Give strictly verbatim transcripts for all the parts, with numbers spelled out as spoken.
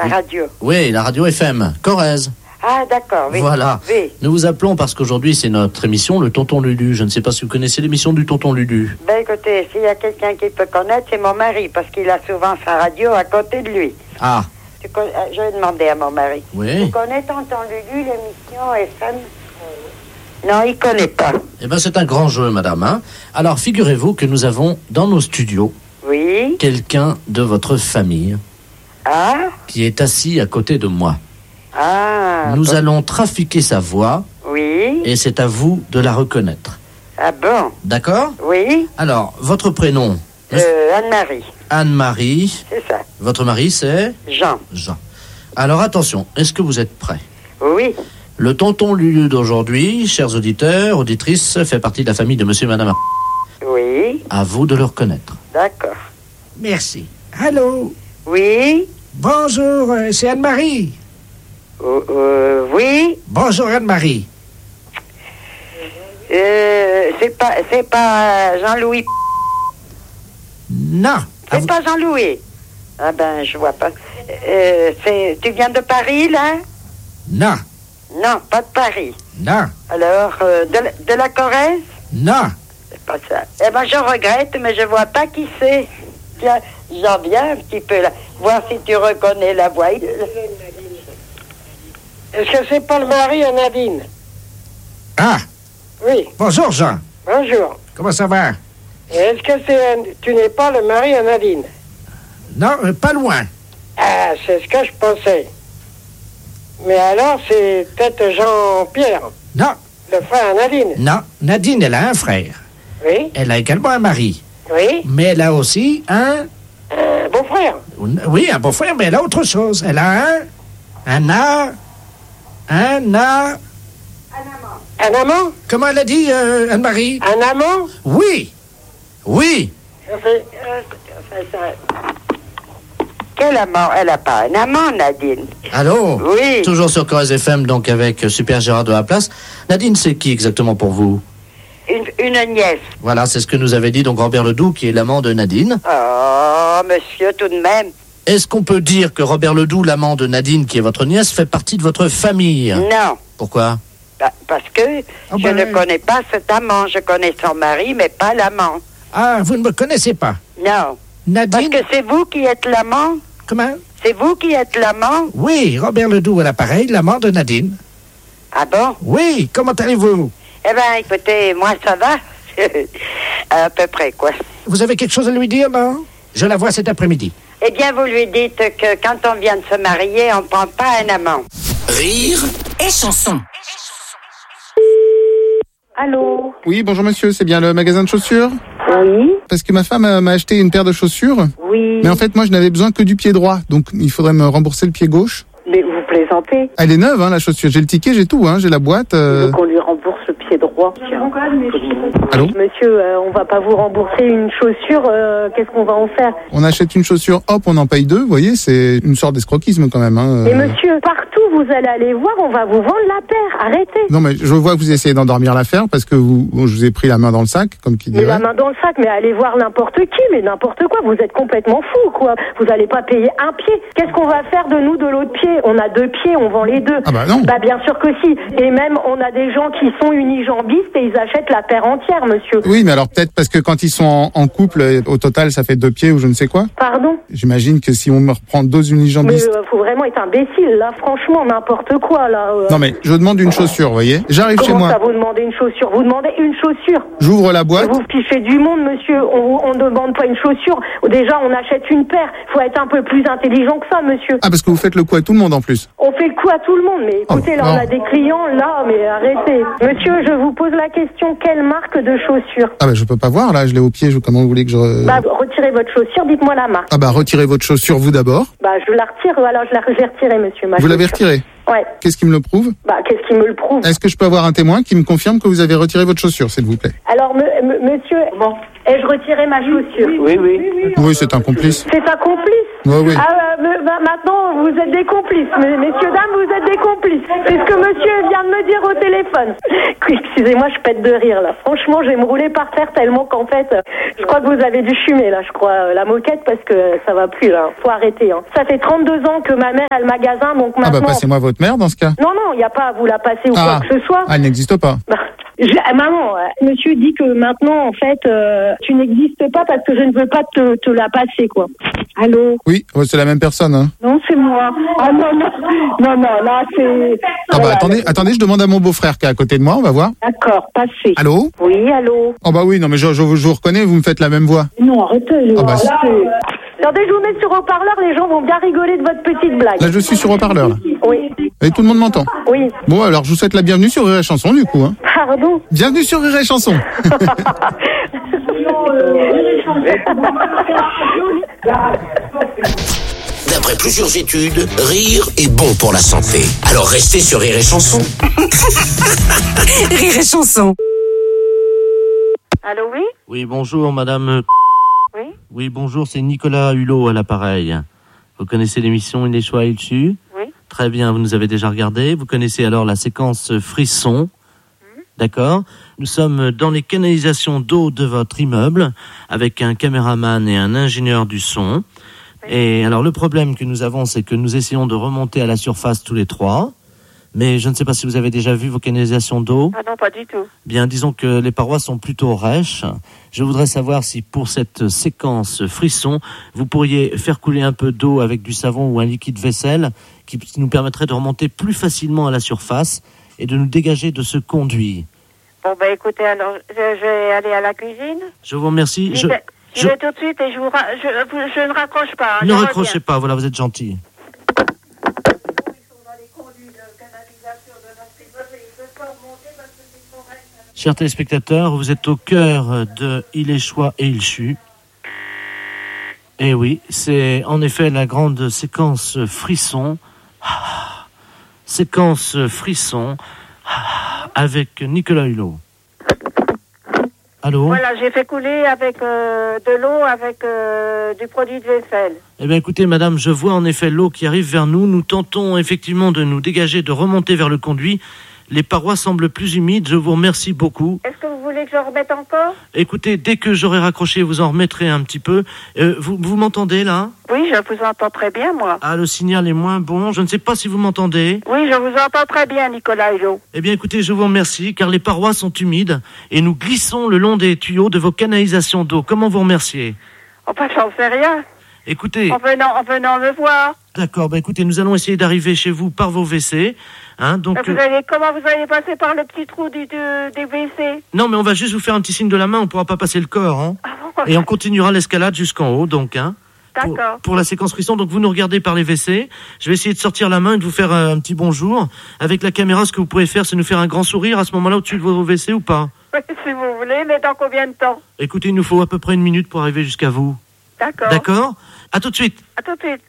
La radio. Oui, la radio F M, Corrèze. Ah, d'accord, oui. Voilà. Oui. Nous vous appelons parce qu'aujourd'hui, c'est notre émission, le Tonton Lulu. Je ne sais pas si vous connaissez l'émission du Tonton Lulu. Ben écoutez, s'il y a quelqu'un qui peut connaître, c'est mon mari, parce qu'il a souvent sa radio à côté de lui. Ah. Tu con... Je vais demander à mon mari. Oui. Tu connais Tonton Lulu, l'émission F M? Non, il connaît pas. Eh bien, c'est un grand jeu, madame. Hein. Alors, figurez-vous que nous avons dans nos studios Oui. quelqu'un de votre famille Ah. qui est assis à côté de moi. Ah. Nous bon. allons trafiquer sa voix Oui. et c'est à vous de la reconnaître. Ah bon? D'accord? Oui. Alors, votre prénom? Euh, Anne-Marie. Anne-Marie. C'est ça. Votre mari, c'est? Jean. Jean. Alors, attention, est-ce que vous êtes prêts? Oui. Le Tonton Lulu d'aujourd'hui, chers auditeurs, auditrices, fait partie de la famille de monsieur et madame. Oui. À vous de le reconnaître. D'accord. Merci. Allô? Oui. Bonjour, euh, c'est Anne-Marie. Euh, euh, oui. Bonjour Anne-Marie. Euh, c'est pas, c'est pas Jean-Louis. Non. C'est vous... pas Jean-Louis. Ah ben, je vois pas. Euh, c'est, tu viens de Paris, là? Non. Non, pas de Paris. Non. Alors, euh, de, la, de la Corrèze? Non. C'est pas ça. Eh ben, je regrette, mais je vois pas qui c'est. Tiens, j'en viens un petit peu là. Voir si tu reconnais la voix. Est-ce que c'est pas le mari à Nadine? Ah. Oui. Bonjour Jean. Bonjour. Comment ça va? Et est-ce que c'est tu n'es pas le mari à Nadine? Non, euh, pas loin. Ah, c'est ce que je pensais. Mais alors, c'est peut-être Jean-Pierre, Non. le frère à Nadine. Non. Nadine, elle a un frère. Oui. Elle a également un mari. Oui. Mais elle a aussi un... Un beau-frère. Oui, un beau-frère, mais elle a autre chose. Elle a un... Un a... Un a... Un amant? Comment elle a dit, euh, Anne-Marie? Un amant? Oui. Oui. Ça fait... Euh, ça, ça... Quel amant? Elle a pas un amant, Nadine. Allô? Oui. Toujours sur Corrèze F M, donc avec Super Gérard de la Place. Nadine, c'est qui exactement pour vous? Une, une nièce. Voilà, c'est ce que nous avait dit donc Robert Ledoux, qui est l'amant de Nadine. Oh, monsieur, tout de même. Est-ce qu'on peut dire que Robert Ledoux, l'amant de Nadine, qui est votre nièce, fait partie de votre famille? Non. Pourquoi? Bah, parce que Ah je ben... ne connais pas cet amant. Je connais son mari, mais pas l'amant. Ah, vous ne me connaissez pas? Non. Nadine... Parce que c'est vous qui êtes l'amant? Comment? C'est vous qui êtes l'amant? Oui, Robert Ledoux à l'appareil, l'amant de Nadine. Ah bon? Oui, comment allez-vous? Eh bien, écoutez, moi, ça va. À peu près, quoi. Vous avez quelque chose à lui dire, non? Je la vois cet après-midi. Eh bien, vous lui dites que quand on vient de se marier, on ne prend pas un amant. Rire et chanson. Allô? Oui, bonjour monsieur, c'est bien le magasin de chaussures? Oui. Parce que ma femme euh, m'a acheté une paire de chaussures. Oui. Mais en fait, moi, je n'avais besoin que du pied droit. Donc, il faudrait me rembourser le pied gauche. Mais vous plaisantez? Elle est neuve, hein, la chaussure. J'ai le ticket, j'ai tout, hein. J'ai la boîte. Euh... Donc on lui rembourse le pied droit. Allô? Monsieur, euh, on va pas vous rembourser une chaussure. euh, Qu'est-ce qu'on va en faire? On achète une chaussure, hop, on en paye deux. Vous voyez, c'est une sorte d'escroquisme quand même. Hein. Et monsieur, partout vous allez aller voir, on va vous vendre la paire. Arrêtez. Non, mais je vois que vous essayez d'endormir l'affaire parce que vous, je vous ai pris la main dans le sac, comme qui Mais dirait. la main dans le sac, mais allez voir n'importe qui, mais n'importe quoi. Vous êtes complètement fou, quoi. Vous allez pas payer un pied. Qu'est-ce qu'on va faire de nous de l'autre pied? On a deux pieds, on vend les deux. Ah bah non. Bah bien sûr que si. Et même on a des gens qui sont unijambistes et ils achètent la paire entière, monsieur. Oui, mais alors peut-être parce que quand ils sont en, en couple, au total, ça fait deux pieds ou je ne sais quoi. Pardon? J'imagine que si on me reprend deux Mais unijambistes. euh, faut vraiment être imbécile, là, franchement, n'importe quoi, là. euh. Non, mais je demande une chaussure, vous voyez. J'arrive chez Comment moi. ça, vous demandez une chaussure? Vous demandez une chaussure. J'ouvre la boîte. Vous fichez du monde, monsieur. On ne demande pas une chaussure. Déjà, on achète une paire. Faut être un peu plus intelligent que ça, monsieur. Ah, parce que vous faites le coup à tout le monde en plus. On fait le coup à tout le monde. Mais écoutez, Oh, là, on non. a des clients, là, mais arrêtez. Monsieur, je vous pose la question, quelle marque de chaussures? Ah bah je peux pas voir là, je l'ai au pied, je- comment vous voulez que je... Bah, retirez votre chaussure, dites-moi la marque. Ah bah retirez votre chaussure vous d'abord. Bah, je la retire, voilà, je la- je l'ai retirée, monsieur. Ma Vous l'avez chaussure. retirée. Ouais. Qu'est-ce qui me le prouve? Bah, qu'est-ce qui me le prouve? Est-ce que je peux avoir un témoin qui me confirme que vous avez retiré votre chaussure, s'il vous plaît? Alors, me- me- monsieur, bon, ai-je retiré ma chaussure? Oui, c'est un complice. C'est un complice. Ouais, oui. Ah, euh, me- bah, maintenant, vous êtes des complices. Mais, messieurs, dames, vous êtes des complices. C'est ce que monsieur vient de me dire au téléphone. Excusez-moi, je pète de rire, là. Franchement, je vais me rouler par terre tellement qu'en fait, euh, je crois que vous avez dû fumer, là, je crois, euh, la moquette, parce que ça va plus, là. Faut arrêter, hein. Ça fait trente-deux ans que ma mère a le magasin, donc Ah maintenant... bah passez-moi votre mère dans ce cas. Non, non, il n'y a pas à vous la passer ou Ah. quoi que ce soit. Ah, elle n'existe pas. Bah, je- euh, maman, euh, monsieur dit que maintenant, en fait, euh, tu n'existes pas parce que je ne veux pas te, te la passer, quoi. Allô? Oui, ouais, c'est la même personne. Hein. Non, c'est moi. Ah non, non, non, non, là, c'est... Ah bah Voilà. attendez, attendez, je demande à mon beau-frère qui est à côté de moi, on va voir. D'accord, passez. Allô? Oui, allô? Oh bah oui, non mais je, je, je vous reconnais, vous me faites la même voix. Non, arrêtez, là. Ah bah, là, c'est- Attendez, je vous mets sur haut-parleur, les gens vont bien rigoler de votre petite blague. Là je suis sur haut-parleur là. Oui, Et tout le monde m'entend. oui. Bon alors je vous souhaite la bienvenue sur Rire et Chanson du coup. Hein. Pardon? Bienvenue sur Rire et Chanson. D'après plusieurs études, rire est bon pour la santé. Alors restez sur Rire et Chanson. Rire et Chanson. Allô, oui? Oui, bonjour, madame. Oui? Oui, bonjour, c'est Nicolas Hulot à l'appareil. Vous connaissez l'émission Il est choix, il su? Oui. Très bien, vous nous avez déjà regardé. Vous connaissez alors la séquence frisson. D'accord. Nous sommes dans les canalisations d'eau de votre immeuble avec un caméraman et un ingénieur du son. Et alors le problème que nous avons, c'est que nous essayons de remonter à la surface tous les trois. Mais je ne sais pas si vous avez déjà vu vos canalisations d'eau. Ah non, pas du tout. Bien, disons que les parois sont plutôt rêches. Je voudrais savoir si pour cette séquence frisson, vous pourriez faire couler un peu d'eau avec du savon ou un liquide vaisselle qui nous permettrait de remonter plus facilement à la surface et de nous dégager de ce conduit. Bon, ben écoutez, alors, je, je vais aller à la cuisine. Je vous remercie. J'y Je, vais, j'y je- vais tout de suite et je vous... ra- Je, je ne raccroche pas. hein, ne je raccrochez reviens. pas, voilà, vous êtes gentil. Chers téléspectateurs, vous êtes au cœur de Il est choix et il chut. Et oui, c'est en effet la grande séquence frisson. Ah, séquence frisson ah, avec Nicolas Hulot. Allô? Voilà, j'ai fait couler avec euh, de l'eau, avec euh, du produit de vaisselle. Eh bien écoutez madame, je vois en effet l'eau qui arrive vers nous. Nous tentons effectivement de nous dégager, de remonter vers le conduit. Les parois semblent plus humides, je vous remercie beaucoup. Est-ce que vous voulez que je remette encore? Écoutez, dès que j'aurai raccroché, vous en remettrez un petit peu. Euh, vous vous m'entendez là? Oui, je vous entends très bien, moi. Ah, le signal est moins bon. Je ne sais pas si vous m'entendez. Oui, je vous entends très bien, Nicolas Hulot. Eh bien, écoutez, je vous remercie, car les parois sont humides et nous glissons le long des tuyaux de vos canalisations d'eau. Comment vous remercier? Enfin, j'en sais rien. Écoutez, En venant, en venant me voir. d'accord, bah écoutez, nous allons essayer d'arriver chez vous par vos W C. Hein, donc, Vous euh, allez, comment vous allez passer par le petit trou du, du, des W C? non, mais on va juste vous faire un petit signe de la main, on ne pourra pas passer le corps. Hein. Ah bon? Et on continuera l'escalade jusqu'en haut, donc. Hein, pour, D'accord. pour la séquence frisson, donc vous nous regardez par les W C. Je vais essayer de sortir la main et de vous faire euh, un petit bonjour. Avec la caméra, ce que vous pouvez faire, c'est nous faire un grand sourire à ce moment-là au-dessus de vos W C ou pas? Oui, si vous voulez, mais dans combien de temps? Écoutez, il nous faut à peu près une minute pour arriver jusqu'à vous. D'accord. D'accord? À tout de suite. À tout de suite.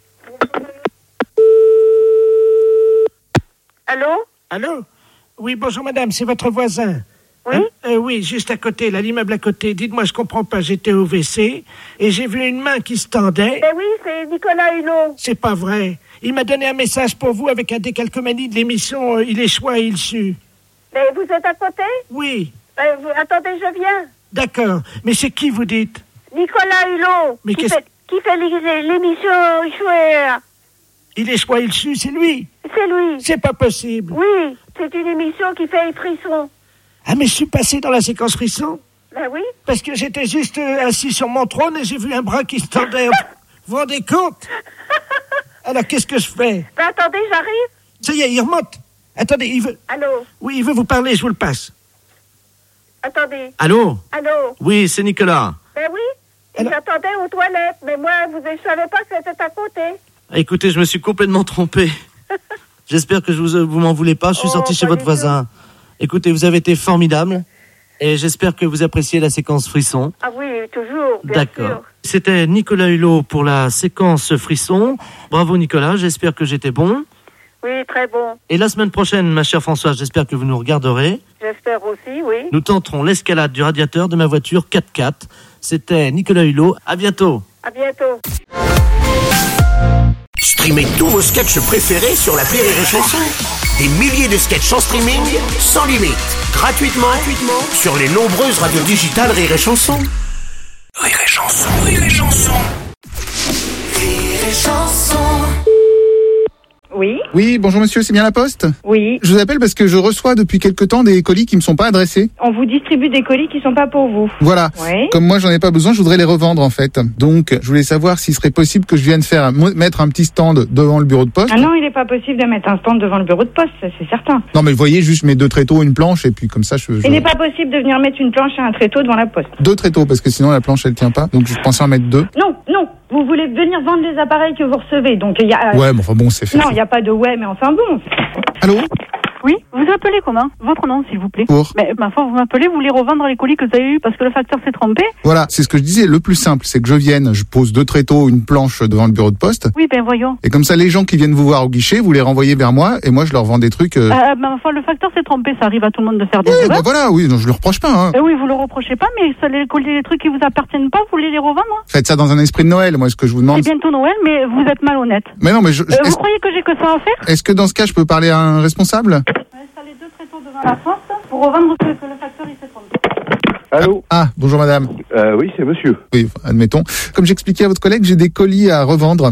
Allô? Allô? Oui, bonjour madame, c'est votre voisin. Oui? Hein? Euh, oui, juste à côté, là, l'immeuble à côté. Dites-moi, je comprends pas, j'étais au W C et j'ai vu une main qui se tendait. Ben oui, c'est Nicolas Hulot. C'est pas vrai. Il m'a donné un message pour vous avec un décalcomanie de l'émission euh, Il est choix et il su. Mais vous êtes à côté? Oui, Ben, vous- attendez, je viens. d'accord. Mais c'est qui vous dites? Nicolas Hulot. Mais qui qu'est-ce- fait, qui fait l'é- l'émission Chouer. Il est choix et il su, c'est lui. C'est lui. C'est pas possible. Oui, c'est une émission qui fait les frissons. Ah, mais je suis passé dans la séquence frisson Ben oui. parce que j'étais juste euh, assis sur mon trône et j'ai vu un bras qui se tendait. Vous vous rendez compte? Alors, qu'est-ce que je fais? Ben attendez, j'arrive. Ça y est, il remonte. Attendez, il veut... Allô? Oui, il veut vous parler, je vous le passe. Attendez. Allô? Allô? Oui, c'est Nicolas. Ben oui. Et Alors- j'attendais aux toilettes, mais moi, vous ne savez pas que c'était à côté. Écoutez, je me suis complètement trompé. J'espère que je vous, vous m'en voulez pas. Je suis Oh, sorti chez pas votre du voisin. Écoutez, vous avez été formidable. Et j'espère que vous appréciez la séquence frisson. Ah oui, toujours, bien D'accord. sûr. C'était Nicolas Hulot pour la séquence frisson. Bravo Nicolas, j'espère que j'étais bon. Oui, très bon. Et la semaine prochaine, ma chère Françoise, j'espère que vous nous regarderez. J'espère aussi, oui. Nous tenterons l'escalade du radiateur de ma voiture quatre-quatre. C'était Nicolas Hulot. À bientôt. À bientôt. Streamez tous vos sketchs préférés sur l'appli Rire et Chanson. Des milliers de sketchs en streaming, sans limite, gratuitement, gratuitement sur les nombreuses radios digitales Rire et Chanson. Rire et Chanson, Rire et Chanson. Rire et Chanson. Oui. Oui, bonjour monsieur, c'est bien la Poste ? Oui. Je vous appelle parce que je reçois depuis quelque temps des colis qui me sont pas adressés. On vous distribue des colis qui sont pas pour vous. Voilà. Oui. Comme moi j'en ai pas besoin, je voudrais les revendre en fait. Donc, je voulais savoir s'il serait possible que je vienne faire mettre un petit stand devant le bureau de poste. Ah non, il n'est pas possible de mettre un stand devant le bureau de poste, ça, c'est certain. Non mais vous voyez, juste je mets deux tréteaux, une planche et puis comme ça je... je... Il n'est pas possible de venir mettre une planche et un tréteau devant la poste. Deux tréteaux parce que sinon la planche elle tient pas. Donc je pensais en mettre deux. Non, non. Vous voulez venir vendre les appareils que vous recevez, donc il y a... Ouais, mais enfin bon, c'est fait. Non, il n'y a pas de ouais, mais enfin bon. Allô ? Oui, vous appelez comment ? Votre nom, s'il vous plaît. Pour ? Mais ma foi, vous m'appelez, vous voulez revendre les colis que vous avez eus parce que le facteur s'est trompé ? Voilà, c'est ce que je disais. Le plus simple, c'est que je vienne, je pose deux tréteaux, une planche devant le bureau de poste. Oui, ben voyons. Et comme ça, les gens qui viennent vous voir au guichet, vous les renvoyez vers moi et moi, je leur vends des trucs... Euh... Euh, ma foi, le facteur s'est trompé, ça arrive à tout le monde de faire des Oui, erreurs. bah voilà, oui, non, je le reproche pas. Hein. Euh, oui, vous le reprochez pas, mais ça, les, colis, les trucs qui vous appartiennent pas, vous voulez les revendre ? Faites ça dans un esprit de Noël, moi, ce que je vous demande... C'est bientôt Noël, mais vous êtes malhonnête. Mais non, mais je... Euh, est-ce... vous croyez que j'ai que ça à faire ? Est-ce que dans ce cas, je peux parler à un responsable ? Installer deux tréteaux devant la porte pour revendre que, que le facteur il s'est trompé. Allô ? Ah, bonjour madame. Euh, oui, c'est monsieur. Oui, admettons. Comme j'expliquais à votre collègue, j'ai des colis à revendre.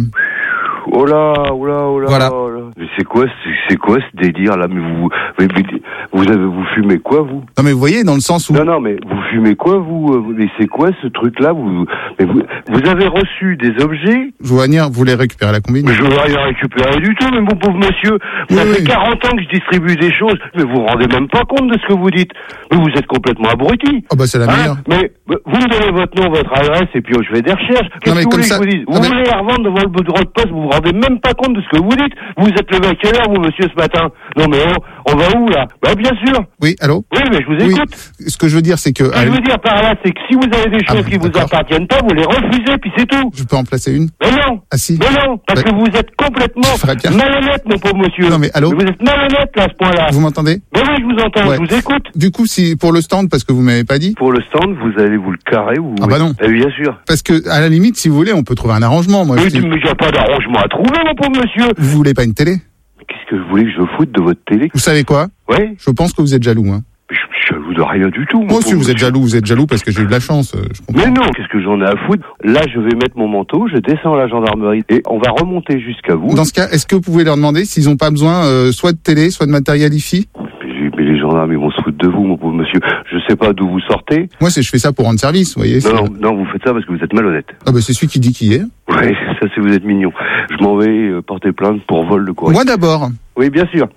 Oh là, oh là, oh là. Voilà. Oh là. Mais c'est quoi, c'est, c'est quoi ce délire là ? Mais vous, mais, mais, vous avez, vous fumez quoi vous ? Non mais vous voyez, dans le sens où... Non, non, mais vous fumez quoi vous ? Mais c'est quoi ce truc là ? Vous, mais vous, vous avez reçu des objets ? Je vois venir, vous voulez récupérer la combine ? Mais je veux rien récupérer du tout, mais mon pauvre monsieur. Oui, Ça oui. fait quarante ans que je distribue des choses, mais vous vous rendez même pas compte de ce que vous dites. Mais vous êtes complètement abruti. Oh bah c'est la Hein meilleure. Mais vous me donnez votre nom, votre adresse, et puis oh, je fais des recherches. Qu'est-ce mais que vous comme voulez ça- que je vous dise ? Ah, Vous mais- voulez la revendre devant le bureau de poste, vous vous rendez même pas compte de ce que vous dites. Vous êtes levé à quelle heure, vous, monsieur, ce matin ? Non mais on, on va où, là ? Bah bien sûr. Oui, allô ? Oui, mais je vous Oui. écoute. Ce que je veux dire, c'est que... Ce que je veux dire par là, c'est que si vous avez des Ah, choses qui vous d'accord. appartiennent pas, vous les refusez, puis c'est tout. Je peux en placer une ? Mais non. Ah si. Mais non, parce Ouais. que vous êtes complètement Je ferais bien. malhonnête, mon pauvre monsieur. Non, mais allô vous êtes malhonnête, là, à ce point-là. Vous m'entendez ? Mais oui, je vous entends, Ouais. je vous écoute. Du coup, si pour le stand, parce que vous m'avez pas dit, Pour le stand, vous allez vous le carrer ou... Ah bah non. Eh bien sûr. parce que à la limite, si vous voulez, on peut trouver un arrangement. Moi, je Oui, dis- mais il n'y a pas d'arrangement à trouver, mon pauvre monsieur. vous voulez pas une télé ? Mais qu'est-ce que vous voulez que je foute de votre télé ? Vous savez quoi ? Ouais, Je pense que vous êtes jaloux. Hein. je suis jaloux de rien du tout, mon Moi aussi, pauvre vous êtes monsieur. jaloux. Vous êtes jaloux parce que j'ai eu de la chance. euh, Je comprends. Mais non, qu'est-ce que j'en ai à foutre ? Là, je vais mettre mon manteau, je descends à la gendarmerie et on va remonter jusqu'à vous. Dans ce cas, est-ce que vous pouvez leur demander s'ils ont pas besoin euh, soit de télé, soit de matériel hi-fi ? Mais, mais les gendarmes, ils vont se foutre de vous, mon pauvre monsieur. Je sais pas d'où vous sortez. Moi, c'est je fais ça pour rendre service, vous voyez. c'est- Non, non, non, vous faites ça parce que vous êtes malhonnête. Ah bah c'est celui qui dit qui est. Oui, ça c'est vous êtes mignon. Je m'en vais euh, porter plainte pour vol de courrier. Moi d'abord. Oui, bien sûr.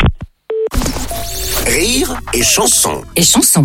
Rire et Chanson. Et chanson.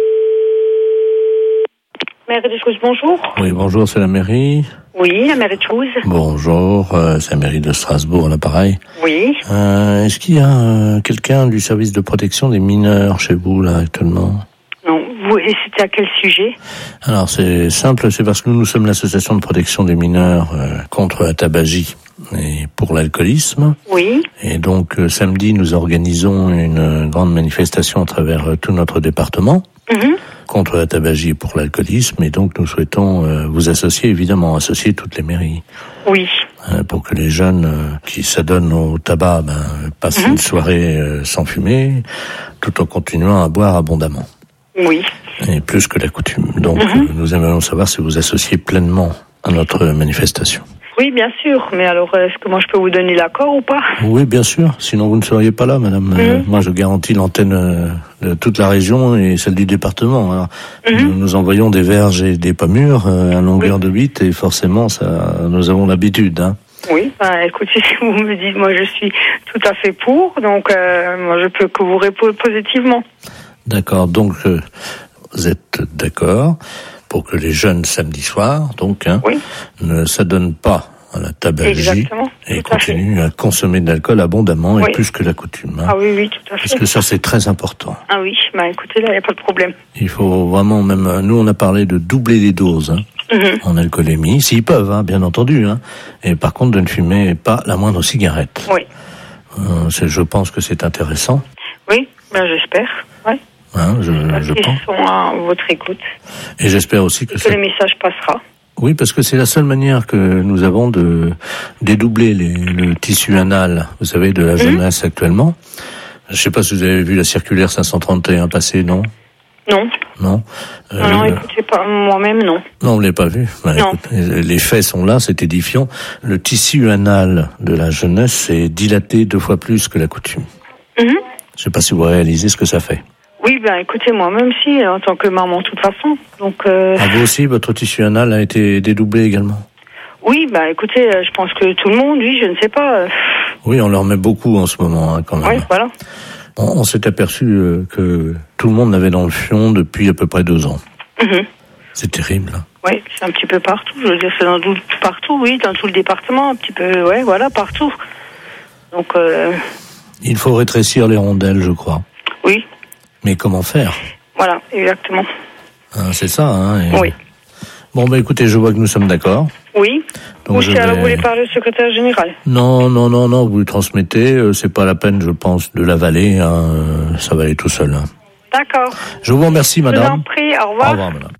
Mairie de Chouze, bonjour. Oui, bonjour, c'est la mairie. Oui, la mairie de Chouze. Bonjour, euh, c'est la mairie de Strasbourg, l'appareil. Oui. Euh, est-ce qu'il y a euh, quelqu'un du service de protection des mineurs chez vous, là, actuellement ? Non, vous, et c'était à quel sujet ? Alors, c'est simple, c'est parce que nous, nous sommes l'association de protection des mineurs euh, contre la tabagie et pour l'alcoolisme. Oui. Et donc, euh, samedi, nous organisons une euh, grande manifestation à travers euh, tout notre département. Mhm. Contre la tabagie et pour l'alcoolisme, et donc nous souhaitons euh, vous associer, évidemment, associer toutes les mairies, Oui. euh, pour que les jeunes euh, qui s'adonnent au tabac ben, passent Mhm. une soirée euh, sans fumer, tout en continuant à boire abondamment, Oui. et plus que la coutume. Donc Mhm. euh, nous aimerions savoir si vous associez pleinement à notre manifestation. Oui, bien sûr. Mais alors, est-ce que moi je peux vous donner l'accord ou pas ? Oui, bien sûr, sinon vous ne seriez pas là, madame. Euh, Mhm. moi, je garantis l'antenne euh, de toute la région et celle du département. Alors, Mhm. nous, nous envoyons des verges et des pommures euh, à longueur de huit, et forcément, ça, nous avons l'habitude. Hein. Oui. Ben, écoutez, si vous me dites, moi je suis tout à fait pour, donc euh, moi je peux que vous répondre positivement. D'accord, donc euh, vous êtes d'accord pour que les jeunes samedi soir, donc, hein, Oui. ne s'adonnent pas à la tabagie Exactement. et Tout à fait. continuent à consommer de l'alcool abondamment Oui. et plus que la coutume. Hein. Ah oui, oui, tout à Parce fait. que ça, c'est très important. Ah oui, ben écoutez, là, il n'y a pas de problème. Il faut vraiment même... Nous, on a parlé de doubler les doses hein, Mhm. en alcoolémie, s'ils peuvent, hein, bien entendu. Hein. Et par contre, de ne fumer pas la moindre cigarette. Oui. Euh, c'est, je pense que c'est intéressant. Oui, ben j'espère. Ouais. Hein, je, je Ils pense. sont à votre écoute. Et j'espère aussi que... Que ça- le message passera. Oui, parce que c'est la seule manière que nous avons de dédoubler les, le tissu anal, vous savez, de la jeunesse mmh. actuellement. Je sais pas si vous avez vu la circulaire cinq cent trente et un passer, non? Non. Non. Euh, non, non, écoutez, pas, moi-même, non. Non, vous l'avez pas vu. Bah, non. Écoute, les faits sont là, c'est édifiant. Le tissu anal de la jeunesse est dilaté deux fois plus que la coutume. Mm-hmm. Je sais pas si vous réalisez ce que ça fait. Oui, ben écoutez, moi-même si, en tant que maman, de toute façon. Donc. Euh... Ah, vous aussi, votre tissu anal a été dédoublé également? Oui, ben écoutez, je pense que tout le monde, oui, je ne sais pas. Oui, on leur met beaucoup en ce moment, hein, quand même. Oui, voilà. On, on s'est aperçu euh, que tout le monde l'avait dans le fion depuis à peu près deux ans. Mmh. C'est terrible. Hein. Oui, c'est un petit peu partout. Je veux dire, c'est dans tout, partout, oui, dans tout le département, un petit peu, ouais, voilà, partout. Donc. Euh... Il faut rétrécir les rondelles, je crois. Oui. Mais comment faire? Voilà, exactement. Ah, c'est ça, hein. Et... Oui. Bon, bah écoutez, je vois que nous sommes d'accord. Oui. Donc Ou je si alors vais... vous voulez parler au secrétaire général? Non, non, non, non, vous lui transmettez. Euh, c'est pas la peine, je pense, de l'avaler. Hein, euh, ça va aller tout seul. Hein. D'accord. Je vous remercie, madame. Je vous en prie, au revoir. Au revoir, madame.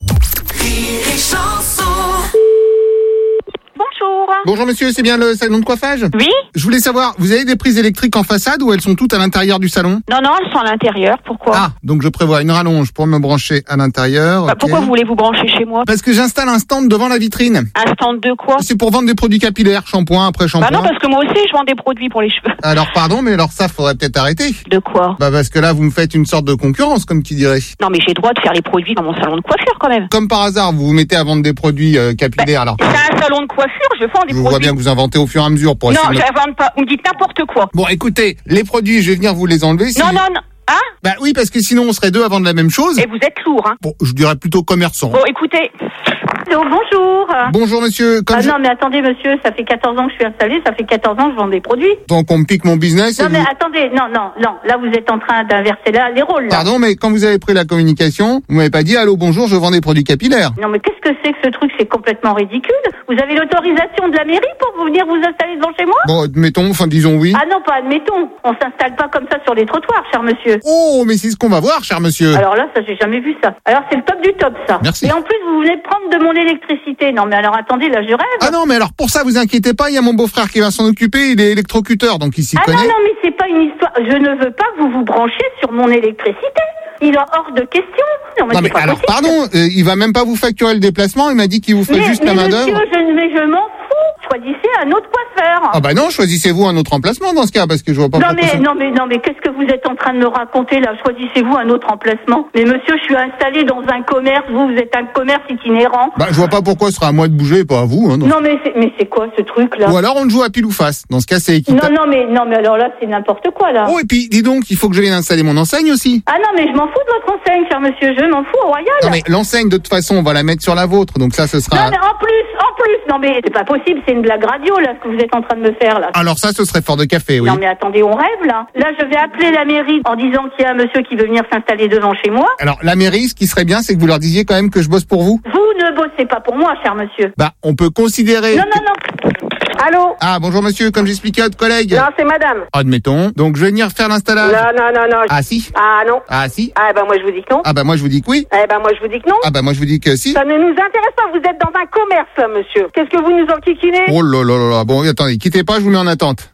Bonjour. Bonjour monsieur, c'est bien le salon de coiffage? Oui. Je voulais savoir, vous avez des prises électriques en façade ou elles sont toutes à l'intérieur du salon? Non, non, elles sont à l'intérieur, pourquoi? Ah, donc je prévois une rallonge pour me brancher à l'intérieur. Bah, okay. Pourquoi vous voulez vous brancher chez moi? Parce que j'installe un stand devant la vitrine. Un stand de quoi? C'est pour vendre des produits capillaires, shampoing après shampoing. Bah non, parce que moi aussi je vends des produits pour les cheveux. Alors pardon, mais alors ça faudrait peut-être arrêter. De quoi? Bah parce que là vous me faites une sorte de concurrence, comme qui dirait. Non mais j'ai le droit de faire les produits dans mon salon de coiffure quand même. Comme par hasard, vous vous mettez à vendre des produits euh, capillaires bah, alors. C'est un salon de coiffure, je vends des je produits. Je vois bien que vous inventez au fur et à mesure pour essayer Non, de... j'invente pas, vous me dites n'importe quoi. Bon écoutez, les produits, je vais venir vous les enlever. Si... Non, non, non. Hein? Bah oui, parce que sinon on serait deux à vendre la même chose. Et vous êtes lourd, hein? Bon, je dirais plutôt commerçant. Bon, écoutez. Allô, bonjour. Bonjour monsieur. Comme ah je... non, mais attendez monsieur, ça fait quatorze ans que je suis installée, ça fait quatorze ans que je vends des produits. Donc on me pique mon business. Non et mais vous... attendez, non, non, non, là vous êtes en train d'inverser là, les rôles. Là. Pardon, mais quand vous avez pris la communication, vous m'avez pas dit allô, bonjour, je vends des produits capillaires. Non mais qu'est-ce que c'est que ce truc? C'est complètement ridicule. Vous avez l'autorisation de la mairie pour venir vous installer devant chez moi? Bon, admettons, enfin disons oui. Ah non, pas admettons. On s'installe pas comme ça sur les trottoirs, cher monsieur. Oh, mais c'est ce qu'on va voir, cher monsieur. Alors là, ça j'ai jamais vu ça. Alors c'est le top du top, ça. Merci. Et en plus, vous venez prendre de mon électricité. Non mais alors attendez, là je rêve. Ah non, mais alors pour ça, vous inquiétez pas, il y a mon beau-frère qui va s'en occuper, il est électrocuteur, donc il s'y ah connaît. Ah non, non, mais c'est pas une histoire. Je ne veux pas que vous vous branchiez sur mon électricité. Il est hors de question. Non, mais, non, mais pas alors, possible. pardon, euh, il va même pas vous facturer le déplacement, il m'a dit qu'il vous ferait mais, juste mais la main-d'œuvre. Monsieur, je, mais je m'en fous. Choisissez un autre coiffeur. Ah bah non, choisissez-vous un autre emplacement dans ce cas, parce que je vois pas... Non pourquoi mais, ça... non mais, non mais, qu'est-ce que vous êtes en train de me raconter là? Choisissez-vous un autre emplacement. Mais monsieur, je suis installé dans un commerce, vous, vous êtes un commerce itinérant. Bah je vois pas pourquoi ce sera à moi de bouger et pas à vous. Hein, donc. Non mais c'est, mais c'est quoi ce truc là? Ou alors on joue à pile ou face, dans ce cas c'est équitable. Non, non mais, non mais alors là c'est n'importe quoi là. Oh et puis dis donc, il faut que je vienne installer mon enseigne aussi. Ah non mais je m'en fous de votre enseigne, cher monsieur, je m'en fous au royal. Non mais l'enseigne de toute façon on va la mettre sur la vôtre, donc ça ce sera... Non mais en plus, en plus, non mais c'est pas possible, c'est une blague radio là ce que vous êtes en train de me faire là. Alors ça ce serait fort de café, oui. Non mais attendez, on rêve là. Là je vais appeler la mairie en disant qu'il y a un monsieur qui veut venir s'installer devant chez moi. Alors la mairie, ce qui serait bien c'est que vous leur disiez quand même que je bosse pour vous. Vous ne bossez pas pour moi, cher monsieur. Bah on peut considérer... Non, non, non. Allô? Ah bonjour monsieur, comme j'expliquais à votre collègue. Non, c'est madame. Admettons. Donc je vais venir faire l'installage. Non, non, non, non. Ah si. Ah non. Ah si. Ah ben moi je vous dis que non. Ah bah moi je vous dis que oui. Eh ben moi je vous dis que non. Ah bah moi je vous dis que si. Ça ne nous intéresse pas, vous êtes dans un commerce là, monsieur. Qu'est-ce que vous nous enquiquinez? Oh là là là là. Bon attendez, quittez pas, je vous mets en attente.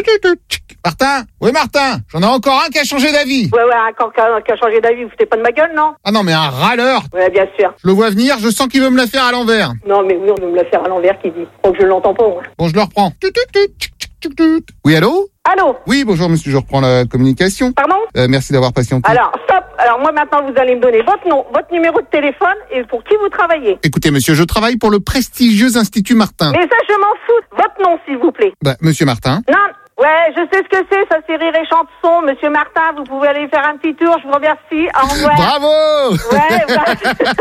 Martin? Oui Martin, j'en ai encore un qui a changé d'avis. Ouais, ouais, encore qui a, qui a changé d'avis, vous foutez pas de ma gueule, non? Ah non mais un râleur. Ouais, bien sûr. Je le vois venir, je sens qu'il veut me la faire à l'envers. Non mais oui, on veut me la faire à l'envers, qui dit. Faut que je l'entends pas, moi. Bon, je le reprends. Oui, allô? Allô? Oui, bonjour monsieur, je reprends la communication. Pardon? euh, Merci d'avoir patienté. Alors, stop. Alors moi maintenant vous allez me donner votre nom, votre numéro de téléphone et pour qui vous travaillez. Écoutez monsieur, je travaille pour le prestigieux Institut Martin. Mais ça je m'en fous. Votre nom s'il vous plaît. Bah, monsieur Martin. Non. Ouais, je sais ce que c'est, ça c'est Rire et Chanson. Monsieur Martin, vous pouvez aller faire un petit tour, je vous remercie. Au revoir. Bravo! Ouais, bah...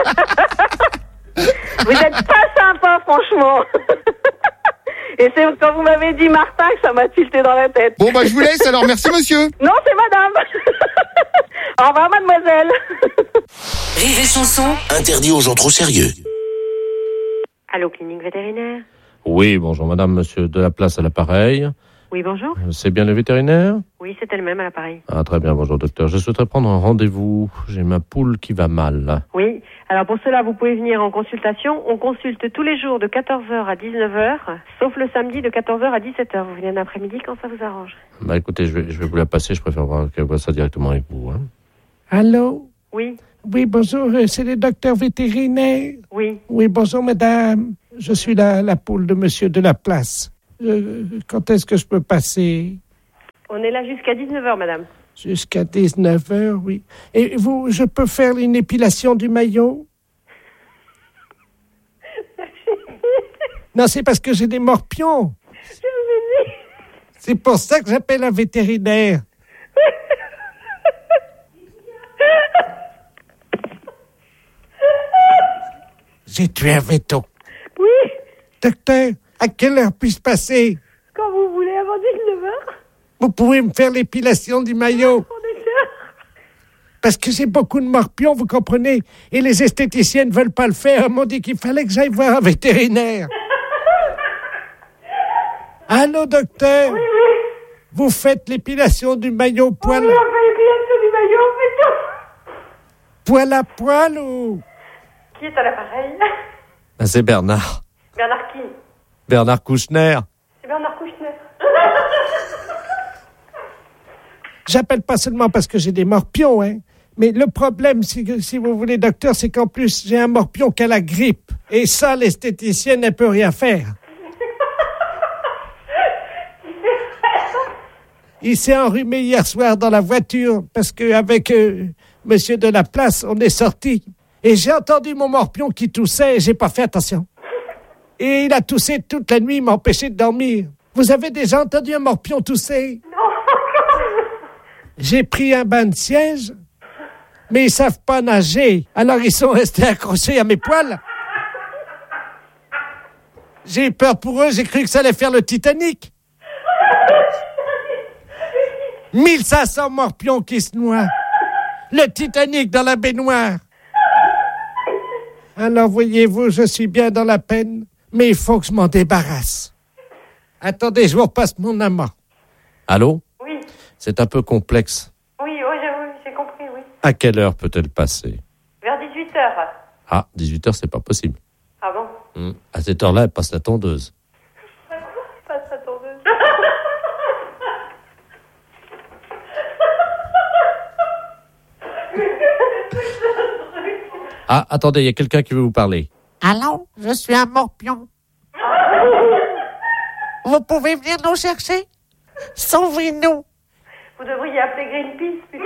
Vous êtes pas sympa, franchement. Et c'est quand vous m'avez dit Martin que ça m'a tilté dans la tête. Bon, bah je vous laisse alors, merci monsieur. Non, c'est madame. Au revoir, mademoiselle. Rire et Chanson, interdit aux gens trop sérieux. Allô, clinique vétérinaire? Oui, bonjour madame, monsieur de la place à l'appareil. Oui, bonjour. C'est bien le vétérinaire? Oui, c'est elle-même à l'appareil. Ah, très bien, bonjour docteur. Je souhaiterais prendre un rendez-vous. J'ai ma poule qui va mal. Oui, alors pour cela, vous pouvez venir en consultation. On consulte tous les jours de quatorze heures à dix-neuf heures, sauf le samedi de quatorze heures à dix-sept heures. Vous venez en après-midi quand ça vous arrange. Bah écoutez, je vais, je vais vous la passer. Je préfère voir qu'elle voit ça directement avec vous. Hein. Allô? Oui. Oui, bonjour, euh, c'est le docteur vétérinaire. Oui. Oui, bonjour madame. Je suis la, la poule de monsieur de la place. Euh, quand est-ce que je peux passer? On est là jusqu'à dix-neuf heures, madame. Jusqu'à dix-neuf heures, oui. Et vous, je peux faire une épilation du maillot? Non, c'est parce que j'ai des morpions. C'est pour ça que j'appelle un vétérinaire. J'ai tué un veto. Oui. Docteur, à quelle heure puis-je passer? Quand vous voulez, avant dix-neuf heures. Vous pouvez me faire l'épilation du maillot? Parce que j'ai beaucoup de morpions, vous comprenez? Et les esthéticiennes ne veulent pas le faire. Elles m'ont dit qu'il fallait que j'aille voir un vétérinaire. Allô, docteur? Oui, oui. Vous faites l'épilation du maillot poil... Oui, on fait l'épilation du maillot, on fait tout. Poil à poil ou... Qui est à l'appareil? Ah, c'est Bernard. Bernard qui? Bernard Kouchner. C'est Bernard Kouchner. J'appelle pas seulement parce que j'ai des morpions, hein. Mais le problème, c'est que, si vous voulez, docteur, c'est qu'en plus, j'ai un morpion qui a la grippe. Et ça, l'esthéticienne, elle peut rien faire. Il s'est enrhumé hier soir dans la voiture parce qu'avec euh, monsieur de la place, on est sorti. Et j'ai entendu mon morpion qui toussait et j'ai pas fait attention. Et il a toussé toute la nuit, il m'a empêché de dormir. Vous avez déjà entendu un morpion tousser? Non. J'ai pris un bain de siège, mais ils savent pas nager. Alors ils sont restés accrochés à mes poils. J'ai eu peur pour eux, j'ai cru que ça allait faire le Titanic. mille cinq cents morpions qui se noient. Le Titanic dans la baignoire. Alors, voyez-vous, je suis bien dans la peine, mais il faut que je m'en débarrasse. Attendez, je vous repasse mon amant. Allô? Oui. C'est un peu complexe. Oui, oui, j'ai, j'ai compris, oui. À quelle heure peut-elle passer? Vers dix-huit heures. Ah, dix-huit heures, c'est pas possible. Ah bon? Hum. À cette heure-là, elle passe la tondeuse. Passe la tondeuse. Ah, attendez, il y a quelqu'un qui veut vous parler. Allô, je suis un morpion. Vous pouvez venir nous chercher? Sauvez-nous. Vous devriez appeler Greenpeace, plutôt.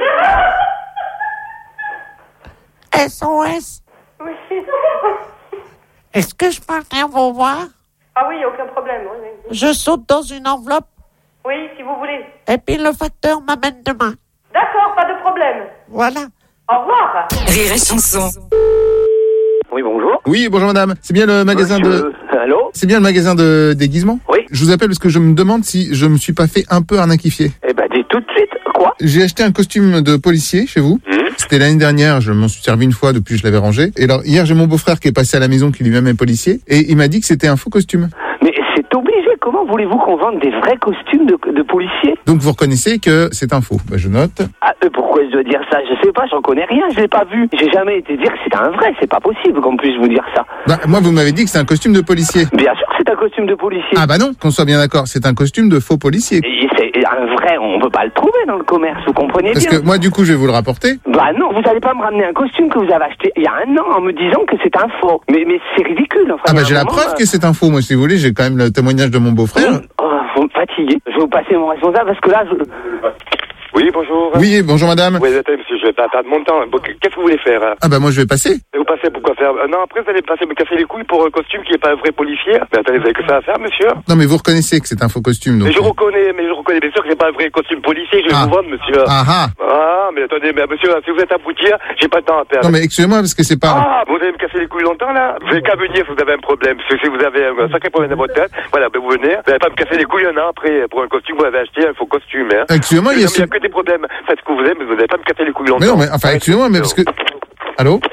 S O S. Oui. Est-ce que je peux venir vous voir? Ah oui, aucun problème. Oui, oui. Je saute dans une enveloppe. Oui, si vous voulez. Et puis le facteur m'amène demain. D'accord, pas de problème. Voilà. Au revoir. Rire et chanson. Oui, bonjour. Oui, bonjour madame. C'est bien le magasin Monsieur... de... Allô? C'est bien le magasin de déguisement? Oui. Je vous appelle parce que je me demande si je me suis pas fait un peu arnaquifier. Eh ben, dis tout de suite. Quoi? J'ai acheté un costume de policier chez vous. Mmh. C'était l'année dernière, je m'en suis servi une fois, depuis je l'avais rangé. Et alors, hier, j'ai mon beau-frère qui est passé à la maison, qui lui-même est policier, et il m'a dit que c'était un faux costume. Mais c'est obligé. Comment voulez-vous qu'on vende des vrais costumes de, de policiers? Donc vous reconnaissez que c'est un faux. Ben, je note. Ah, euh, pourquoi je dois dire ça? Je sais pas, j'en connais rien, je l'ai pas vu. J'ai jamais été dire que c'était un vrai, c'est pas possible qu'on puisse vous dire ça. Ben, moi, vous m'avez dit que c'est un costume de policier. Bien sûr que c'est un costume de policier. Ah bah non, qu'on soit bien d'accord, c'est un costume de faux policier. Et c'est un vrai, on peut pas le trouver dans le commerce, vous comprenez Parce bien? que moi, du coup, je vais vous le rapporter. Bah non, vous allez pas me ramener un costume que vous avez acheté il y a un an en me disant que c'est un faux. Mais, mais c'est ridicule. Enfin, ah bah j'ai la preuve euh... que c'est un faux, moi, si vous voulez, j'ai quand même le témoignage de mon beau-frère. Oh, vous me fatiguez. Je vais vous passer mon responsable parce que là, je... Oui, bonjour. Oui, bonjour madame. Oui, attendez, monsieur, je vais pas perdre mon temps. Bon, qu'est-ce que vous voulez faire? Ah bah moi je vais passer. Et vous passez pourquoi faire? euh, Non, après vous allez passer me casser les couilles pour un costume qui est pas un vrai policier. Mais attendez, vous avez que ça à faire, monsieur? Non mais vous reconnaissez que c'est un faux costume, donc... Mais je reconnais, mais je reconnais bien sûr que c'est pas un vrai costume policier que je vais ah. vous vendre, monsieur. Ah ah. Ah, mais attendez, mais monsieur, si vous êtes aboutir, j'ai pas de temps à perdre. Non mais excusez-moi parce que c'est pas... Ah, vous allez me casser les couilles longtemps là? Vous n'avez qu'à venir si vous avez un problème. Parce que si vous avez un sacré problème dans votre tête, voilà, ben vous venez. Vous n'allez pas me casser les couilles un an après pour un costume, vous avez acheté un faux costume, hein. Excusez-moi, il y a... Il y a que des problèmes. Faites ce que vous aimez, mais vous n'allez pas me casser les couilles longtemps. Mais non, mais enfin, excusez-moi, mais parce que... Allô?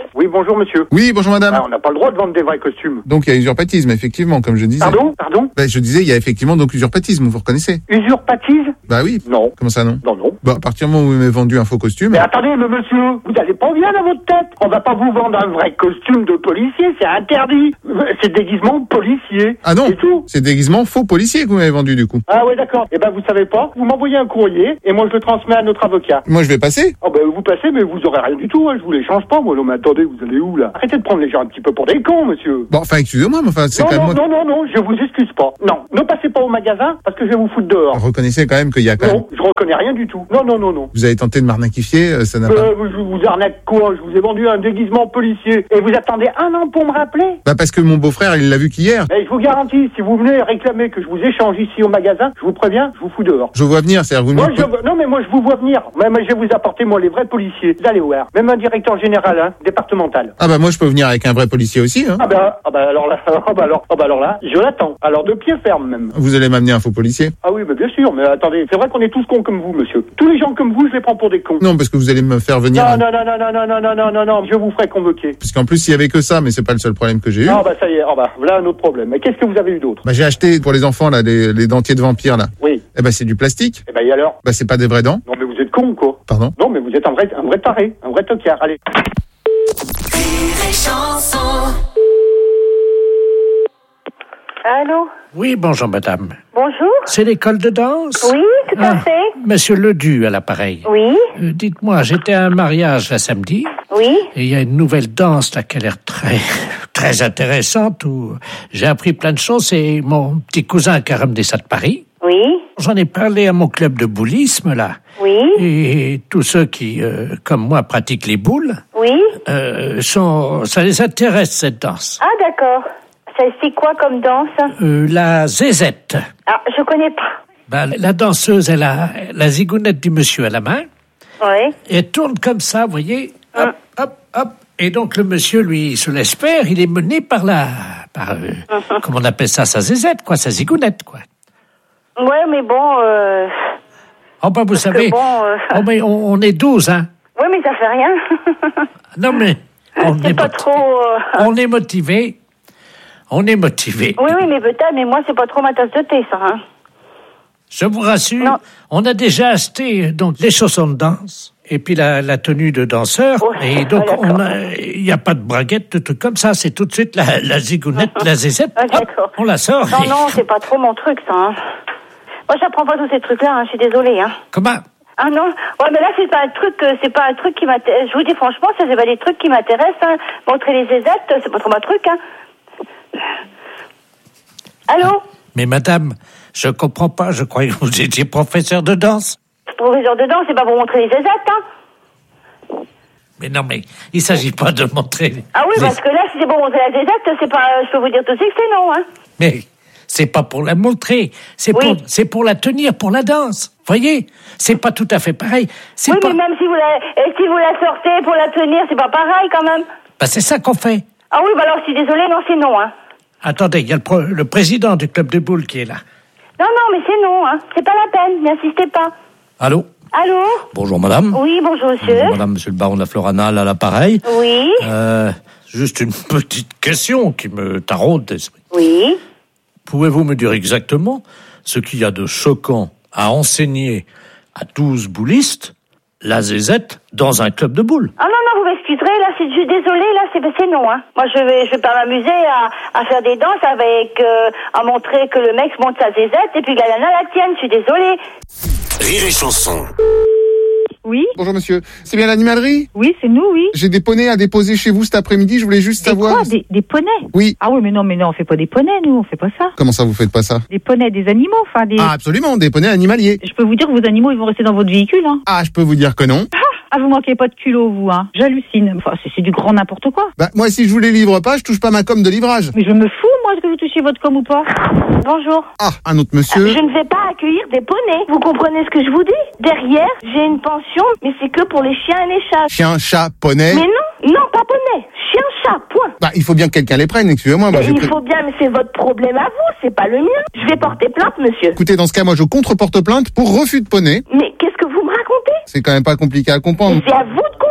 Oui, bonjour monsieur. Oui, bonjour madame. Ah, on n'a pas le droit de vendre des vrais costumes. Donc il y a usurpatisme, effectivement, comme je disais. Pardon Pardon Bah, je disais, il y a effectivement donc usurpatisme, vous reconnaissez? Usurpatisme? Bah oui. Non. Comment ça, non? Non, non. Bah, à partir du moment où vous m'avez vendu un faux costume... Mais attendez, mais monsieur, vous allez pas bien dans votre tête. On va pas vous vendre un vrai costume de policier, c'est interdit. C'est déguisement policier. Ah non, c'est tout. C'est déguisement faux policier que vous m'avez vendu, du coup. Ah ouais, d'accord. Eh ben, vous savez pas, vous m'envoyez un courrier et moi je le transmets à notre avocat. Moi, je vais passer. Oh ben, vous passez, mais vous aurez rien du tout, hein. Je vous les change pas, moi. Non, mais attendez, vous allez où, là? Arrêtez de prendre les gens un petit peu pour des cons, monsieur. Bon, enfin, excusez-moi, mais enfin, c'est non, quand non, même... moi... non, non, non, je vous excuse pas. Non, ne passez pas au magasin parce que je vais vous foutre dehors. Reconnaissez quand même qu'il y a quand non, même... je reconnais rien du tout. Non, non, non, non. Vous avez tenté de m'arnaquifier, euh, ça n'a euh, pas... Je vous arnaque quoi? Je vous ai vendu un déguisement policier et vous attendez un an pour me rappeler? Bah, parce que mon beau-frère, il l'a vu qu'hier. Mais je vous garantis, si vous venez réclamer que je vous échange ici au magasin, je vous préviens, je vous fous dehors. Je vous vois venir, c'est-à-dire vous... Moi, me... je... Non, mais moi, je vous vois venir. Même, je vais vous apporter, moi, les vrais policiers. Vous allez voir. Même un directeur général, hein, départemental. Ah bah, moi, je peux venir avec un vrai policier aussi, hein. Ah bah, ah bah alors là, ah bah alors, ah bah alors là, je l'attends. Alors de pied ferme, même. Vous allez m'amener un faux policier? Ah oui, mais bien sûr, mais attendez, c'est vrai qu'on est tous cons comme vous, monsieur. Tous les gens comme vous, je les prends pour des cons. Non, parce que vous allez me faire venir... Non, non, non, non, non, non, non, non, non, non, non, je vous ferai convoquer. Parce qu'en plus, il y avait que ça, mais c'est pas le seul problème que j'ai eu. Ah bah ça y est, ah bah, voilà un autre problème. Mais qu'est-ce que vous avez eu d'autre? Bah, j'ai acheté pour les enfants, là, les, les dentiers de vampire, là. Oui. Eh ben, c'est du plastique. Eh ben, et alors? Bah, c'est pas des vraies dents. Non, mais vous êtes con, quoi. Pardon? Non, mais vous êtes un vrai, un vrai taré, un vrai tocard. Allez. Allô? Oui, bonjour madame. Bonjour? C'est l'école de danse? Oui, tout à Ah, fait. Monsieur Ledu à l'appareil. Oui? Euh, dites-moi, j'étais à un mariage la samedi. Oui? Et il y a une nouvelle danse là qui a l'air très, très intéressante où j'ai appris plein de choses. C'est mon petit cousin qui a ramené ça de Paris. Oui? J'en ai parlé à mon club de boulisme là. Oui? Et tous ceux qui, euh, comme moi, pratiquent les boules, Oui? euh, sont, ça les intéresse cette danse. Ah, d'accord. Ça, c'est quoi comme danse? Euh, la zézette. Ah, je connais pas. Ben, la danseuse, elle a la zigounette du monsieur à la main. Oui? Et elle tourne comme ça, vous voyez. Hop, hop, hop. Et donc le monsieur, lui, se laisse faire. Il est mené par la... Par, euh, Uh-huh. comment on appelle ça? Sa zézette, quoi. Sa zigounette, quoi. Ouais, mais bon... Euh... Oh, ben, vous Parce savez... que bon, euh, oh, mais on, on est douze, hein. Oui, mais ça fait rien. Non, mais... On C'est est, pas moti- trop... euh, on est motivé. On est motivé. Oui, oui, mais peut-être, mais moi, c'est pas trop ma tasse de thé, ça, hein. Je vous rassure, on a déjà acheté donc les chaussons de danse et puis la, la tenue de danseur. Et donc, ah, on a- il n'y a pas de braguette, de trucs comme ça. C'est tout de suite la, la zigounette, la zézette. Ah, Hop, d'accord. on la sort. Non, non, c'est pas trop mon truc, ça, hein. Moi, j'apprends pas tous ces trucs-là, hein. Je suis désolée, hein. Comment? Ah non, ouais, mais là c'est pas un truc, euh, c'est pas un truc qui m'intéresse. Je vous dis franchement, ça c'est pas des trucs qui m'intéressent. Hein. Montrer les zézettes, c'est pas trop ma truc. Hein. Allô, Mais madame, je comprends pas. Je croyais que vous étiez professeur de danse. professeur de danse, c'est pas pour montrer les zézettes, hein. Mais non, mais il s'agit pas de montrer. Ah oui, les- parce que là, si c'est pour montrer la zézette, c'est pas. Je peux vous dire tout de suite que c'est non, hein. Mais c'est pas pour la montrer. C'est Oui. pour, c'est pour la tenir, pour la danse. Voyez, c'est pas tout à fait pareil. C'est Oui, pas. mais même si vous la, et si vous la sortez pour la tenir, c'est pas pareil quand même. Bah, c'est ça qu'on fait. Ah oui, bah alors je suis désolée, non, c'est non, hein. Attendez, il y a le, pro- le président du club de boules qui est là. Non, non, mais c'est non, hein. C'est pas la peine, n'insistez pas. Allô? Allô? Bonjour madame. Oui, bonjour monsieur. Bonjour, madame, monsieur le baron de la Floranale à l'appareil. Oui. Euh, juste une petite question qui me taraude l'esprit. Oui. Pouvez-vous me dire exactement ce qu'il y a de choquant à enseigner à douze boulistes la zézette dans un club de boules? Ah non, non, vous m'excuserez, là, c'est, je suis désolée, là, c'est, c'est non, hein. Moi, je vais, je vais pas m'amuser à, à faire des danses avec, euh, à montrer que le mec monte sa zézette et puis que la nana la tienne, je suis désolée. Rire et chanson. Oui. Bonjour monsieur. C'est bien l'animalerie? Oui, c'est nous, oui. J'ai des poneys à déposer chez vous cet après-midi, je voulais juste Des savoir... quoi, des, des poneys? Oui. Ah oui, mais non, mais non, on fait pas des poneys, nous, on fait pas ça. Comment ça vous faites pas ça? Des poneys, des animaux, enfin des... Ah absolument, des poneys animaliers. Je peux vous dire que vos animaux, ils vont rester dans votre véhicule, hein. Ah, je peux vous dire que non. Ah, vous manquez pas de culot, vous, hein. J'hallucine. Enfin, c'est, c'est du grand n'importe quoi. Bah moi si je vous les livre pas, je touche pas ma com de livrage. Mais je me fous, moi, est-ce que vous touchez votre com ou pas? Bonjour. Ah, un autre monsieur. Je ne vais pas accueillir des poneys. Vous comprenez ce que je vous dis? Derrière, j'ai une pension, mais c'est que pour les chiens et les chats. Chien, chat, poney. Mais non, non, pas poney. Chien, chat, point. Bah il faut bien que quelqu'un les prenne, excusez-moi. Moi, Mais je il pré- faut bien, mais c'est votre problème à vous, c'est pas le mien. Je vais porter plainte, monsieur. Écoutez, dans ce cas, moi je contre-porte plainte pour refus de poney. Mais qu'est-ce que vous me racontez? C'est quand même pas compliqué à comprendre. C'est à vous de comprendre.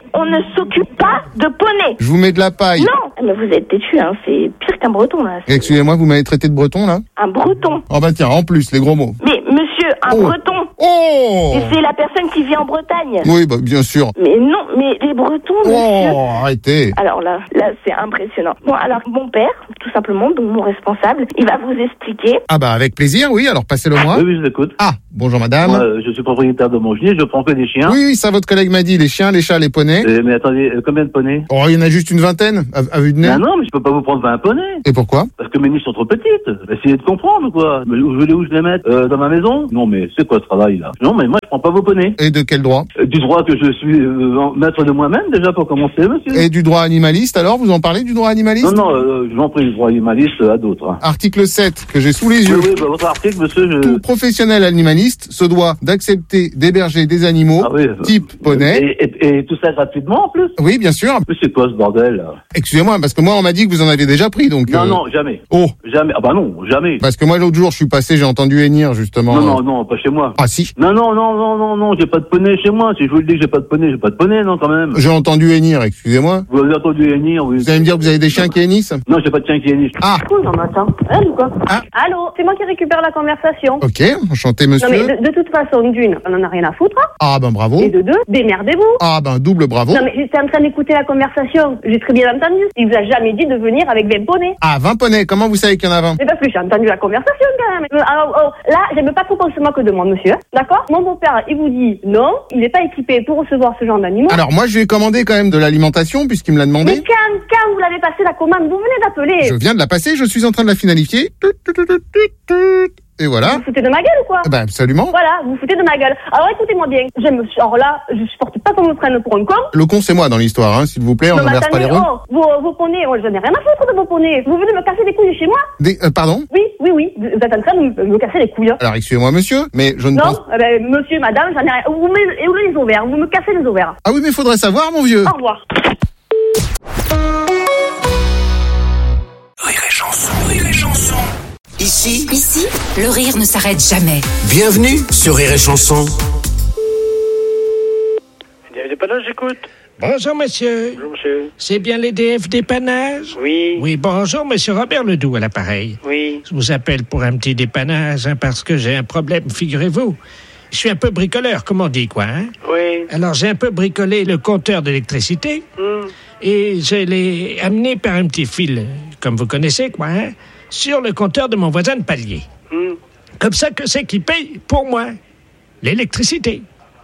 on ne s'occupe pas de poney. Je vous mets de la paille. Non, mais vous êtes têtu, hein, c'est pire qu'un breton, là. Excusez-moi, vous m'avez traité de breton, là? Un breton. Oh bah tiens, en plus, les gros mots. Mais monsieur, un Oh. breton. Oh! Et c'est la personne qui vit en Bretagne. Oui, bah bien sûr. Mais non, mais les bretons, monsieur. Oh, arrêtez. Alors là, là, c'est impressionnant. Bon, alors, mon père, tout simplement, donc mon responsable, il va vous expliquer. Ah bah avec plaisir, oui, alors passez-le moi. Oui, oui, je vous écoute. Ah, bonjour madame. Moi, euh, je suis propriétaire de mon gilet, je prends que des chiens. Oui, oui, ça votre collègue m'a dit, les chiens, les chats, les poneys. Euh, mais attendez, euh, combien de poneys? Oh, il y en a juste une vingtaine, à, à vue de nez. Ah non, mais je peux pas vous prendre vingt poneys. Et pourquoi? Parce que mes niches sont trop petites. Essayez de comprendre, quoi. Mais où je voulais où je les mettre euh, Dans ma maison? Non, mais c'est quoi ce travail, là? Non, mais moi, je prends pas vos poneys. Et de quel droit? Euh, du droit que je suis euh, maître de moi-même, déjà, pour commencer, monsieur. Et du droit animaliste, alors? Vous en parlez du droit animaliste? Non, non, euh, je m'en prie, le droit animaliste à d'autres. Hein. Article sept, que j'ai sous les yeux. Oui, oui, bah, votre article, monsieur, je... Tout professionnel animaliste se doit d'accepter d'héberger des animaux, Ah oui, type poney. Et, et, et tout ça gratuitement, en plus? Oui, bien sûr. Mais c'est quoi, ce bordel, là? Excusez-moi, parce que moi, on m'a dit que vous en avez déjà pris, donc... Non, euh, non, jamais. Oh. Jamais. Ah bah non, jamais. Parce que moi, l'autre jour, je suis passé, j'ai entendu hennir, justement. Non, non, non, pas chez moi. Ah, si. Non, non, non, non, non, non, j'ai pas de poney chez moi. Si je vous le dis que j'ai pas de poney, j'ai pas de poney, non, quand même. J'ai entendu hennir, excusez-moi. Vous avez entendu hennir, oui. Vous allez me dire que vous avez des chiens qui hennissent? Non, j'ai pas de chien qui hennisse. Ah. Non, mais attends. Hein, ou quoi? Ah. Allô? C'est moi qui récupère la conversation. Ok, enchanté, monsieur. Non, mais de, de toute façon, d'une, on en a rien à foutre. Ah, ben bravo. Et de deux, démerdez-vous. Ah, ben double bravo. Non, mais j'étais en train d'écouter la conversation. J'ai très bien entendu. Il vous a jamais dit de venir avec vingt poneys. Ah, vingt poneys, comment vous savez qu'il y en a vingt? C'est parce que j'ai entendu la conversation, quand même. Euh, Alors, oh, là, j'aime pas trop qu'on se moque de moi, monsieur. D'accord? Mon beau-père, il vous dit non, il n'est pas équipé pour recevoir ce genre d'animaux. Alors, moi, je lui ai commandé quand même de l'alimentation, puisqu'il me l'a demandé. Mais quand, quand vous l'avez passé la commande, vous venez d'appeler. Je viens de la passer, je suis en train de la finalifier. Tut, tut, tut, tut, tut, tut. Et voilà. Vous vous foutez de ma gueule ou quoi? Ben, absolument. Voilà, vous vous foutez de ma gueule. Alors écoutez-moi bien, j'aime, alors là, je supporte pas qu'on me prenne pour un con. Le con, c'est moi dans l'histoire, hein, s'il vous plaît, on Non, mais n'inverse pas les attendez, rôles. oh, vos, vos poneys, oh, j'en ai rien à foutre de vos poneys. Vous venez me casser les couilles chez moi? Des, euh, pardon? Oui, oui, oui, vous êtes en train de me, me casser les couilles. Alors, excusez-moi, monsieur, mais je ne Non, pense... eh ben, monsieur, madame, j'en ai rien. Vous me, et où les ovaires? Vous me cassez les ovaires. Ah oui, mais faudrait savoir, mon vieux. Au revoir. Rire et chanson, rire et chanson. Ici, Ici, le rire ne s'arrête jamais. bienvenue sur Rire et chanson. Dépannage, j'écoute. Bonjour, monsieur. Bonjour, monsieur. C'est bien les D F dépannage? Oui. Oui, bonjour, monsieur Robert Ledoux à l'appareil. Oui. Je vous appelle pour un petit dépannage, hein, parce que j'ai un problème, figurez-vous. Je suis un peu bricoleur, comme on dit, quoi, hein? Oui. Alors, j'ai un peu bricolé le compteur d'électricité, Hmm. et je l'ai amené par un petit fil, comme vous connaissez, quoi, hein, sur le compteur de mon voisin de palier. Hmm. Comme ça, que c'est qui paye pour moi l'électricité.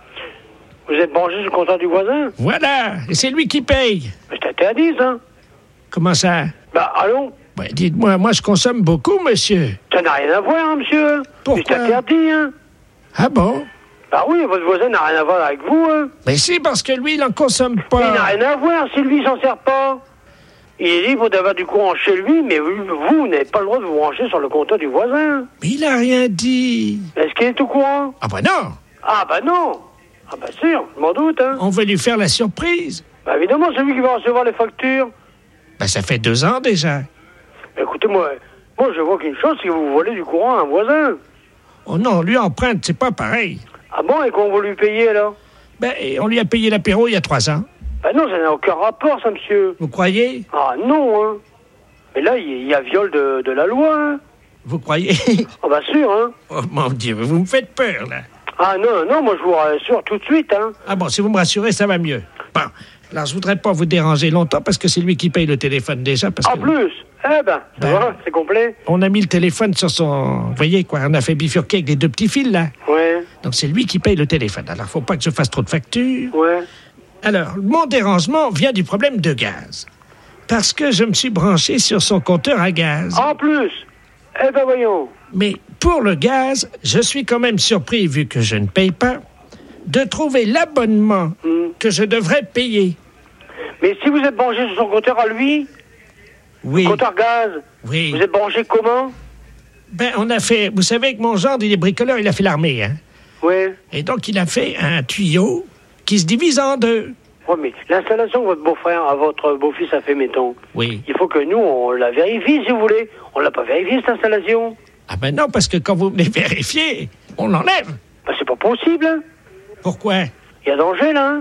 Vous êtes branché sur le compteur du voisin? Voilà, et c'est lui qui paye. Mais c'est interdit, ça. Comment ça? Bah, allons. Ouais, dites-moi, moi je consomme beaucoup, monsieur. Ça n'a rien à voir, hein, monsieur. Pourquoi? Mais c'est interdit, hein. Ah bon? Bah oui, votre voisin n'a rien à voir avec vous, hein. Mais si, parce que lui, il en consomme Il n'a pas. rien à voir si lui, il s'en sert pas. Il est libre d'avoir du courant chez lui, mais vous, vous n'avez pas le droit de vous brancher sur le compteur du voisin. Mais il a rien dit. Est-ce qu'il est au courant? Ah bah non, Ah bah non. Ah bah sûr, je m'en doute, hein. on veut lui faire la surprise. Bah évidemment, c'est lui qui va recevoir les factures. Bah ça fait deux ans déjà. Bah, écoutez, moi, moi je vois qu'une chose, c'est que vous volez du courant à un voisin. Oh non, lui emprunte, c'est pas pareil. Ah bon, et qu'on va lui payer, alors? Ben, et on lui a payé l'apéro il y a trois ans. Bah non, ça n'a aucun rapport, ça, monsieur. Vous croyez? Ah non, hein. Mais là, il y a viol de, de la loi, hein. Vous croyez? Ah bah sûr, hein. Oh mon Dieu, vous me faites peur, là. Ah non, non, moi je vous rassure tout de suite, hein. Ah bon, si vous me rassurez, ça va mieux. Bon, alors je voudrais pas vous déranger longtemps parce que c'est lui qui paye le téléphone déjà. Parce En que plus, eh ben, ça Ben. va, c'est complet. on a mis le téléphone sur son... Vous voyez, quoi, on a fait bifurquer avec les deux petits fils, là. Ouais, Donc c'est lui qui paye le téléphone. Alors faut pas que je fasse trop de factures. ouais. Alors, mon dérangement vient du problème de gaz. Parce que je me suis branché sur son compteur à gaz. En plus, eh ben voyons. Mais pour le gaz, je suis quand même surpris, vu que je ne paye pas, de trouver l'abonnement Hmm. que je devrais payer. Mais si vous êtes branché sur son compteur à lui, Oui, compteur gaz, oui. vous êtes branché comment? Ben, on a fait... Vous savez que mon gendre, il est bricoleur, il a fait l'armée, hein. Ouais. Et donc, il a fait un tuyau qui se divise en deux. Ouais, mais l'installation que votre beau-frère, à votre beau-fils a fait, mettons, Oui. il faut que nous, on la vérifie, si vous voulez. On l'a pas vérifié, cette installation. Ah ben non, parce que quand vous venez vérifier, on l'enlève. Ben, c'est pas possible, hein. Pourquoi? Il y a danger, là, hein.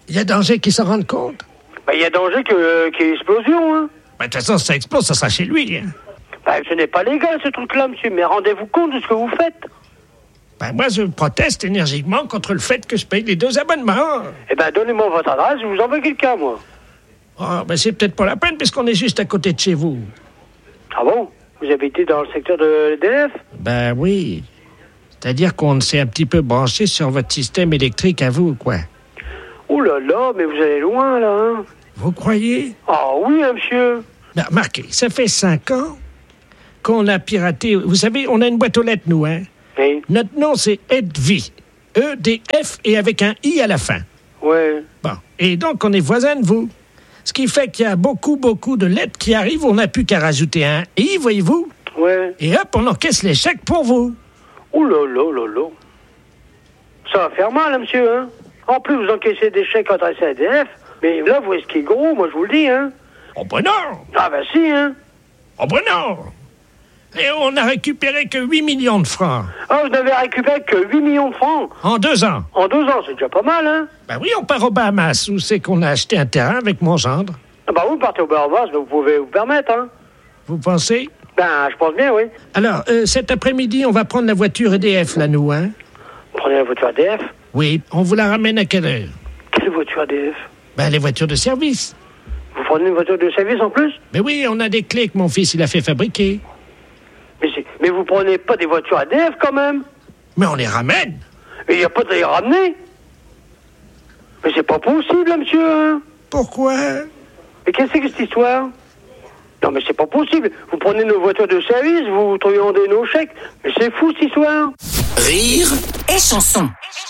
Il y a danger qu'ils s'en rendent compte? Ben, il y a danger que, qu'il y ait explosion, hein. Ben, de toute façon, si ça explose, ça sera chez lui, hein. Ben, ce n'est pas légal, ce truc-là, monsieur, mais rendez-vous compte de ce que vous faites. Ben, moi, je proteste énergiquement contre le fait que je paye les deux abonnements. Eh ben, donnez-moi votre adresse, je vous envoie quelqu'un, moi. Ah, ben, c'est peut-être pas la peine, puisqu'on est juste à côté de chez vous. Ah bon? Vous habitez dans le secteur de l'E D F? Ben oui. C'est-à-dire qu'on s'est un petit peu branché sur votre système électrique à vous, quoi. Oh là là, mais vous allez loin, là, hein? Vous croyez? Ah oui, hein, monsieur. Ben, remarquez, ça fait cinq ans qu'on a piraté... Vous savez, on a une boîte aux lettres, nous, hein? Oui. Notre nom, c'est Edvi. E D F et avec un I à la fin. Ouais. Bon. Et donc, on est voisins de vous. Ce qui fait qu'il y a beaucoup, beaucoup de lettres qui arrivent. On n'a plus qu'à rajouter un I, voyez-vous? Ouais. Et hop, on encaisse les chèques pour vous. Oh là là là là. Ça va faire mal, hein, monsieur, hein? En plus, vous encaissez des chèques adressés à E D F. Mais là, vous voyez ce qui est gros, moi, je vous le dis, hein? Oh ben non! Ah ben si, hein? Oh ben non! Et on a récupéré que huit millions de francs. Ah, vous n'avez récupéré que huit millions de francs? En deux ans. En deux ans, c'est déjà pas mal, hein? Ben oui, on part aux Bahamas, où c'est qu'on a acheté un terrain avec mon gendre. Ah bah vous partez au Bahamas, vous pouvez vous permettre, hein? Vous pensez? Ben, je pense bien, oui. Alors, euh, cet après-midi, on va prendre la voiture E D F, là, nous, hein? Prenez la voiture E D F? Oui, on vous la ramène à quelle heure? Quelle voiture E D F? Ben, les voitures de service. Vous prenez une voiture de service en plus? Mais oui, on a des clés que mon fils, il a fait fabriquer. Mais, c'est... mais vous prenez pas des voitures E D F, quand même? Mais on les ramène. Mais il n'y a pas de les ramener. Mais c'est pas possible, là, monsieur, hein? Pourquoi? Mais qu'est-ce que c'est que cette histoire? Non, mais c'est pas possible. Vous prenez nos voitures de service, vous truandez nos chèques. Mais c'est fou, cette histoire. Rire et chanson.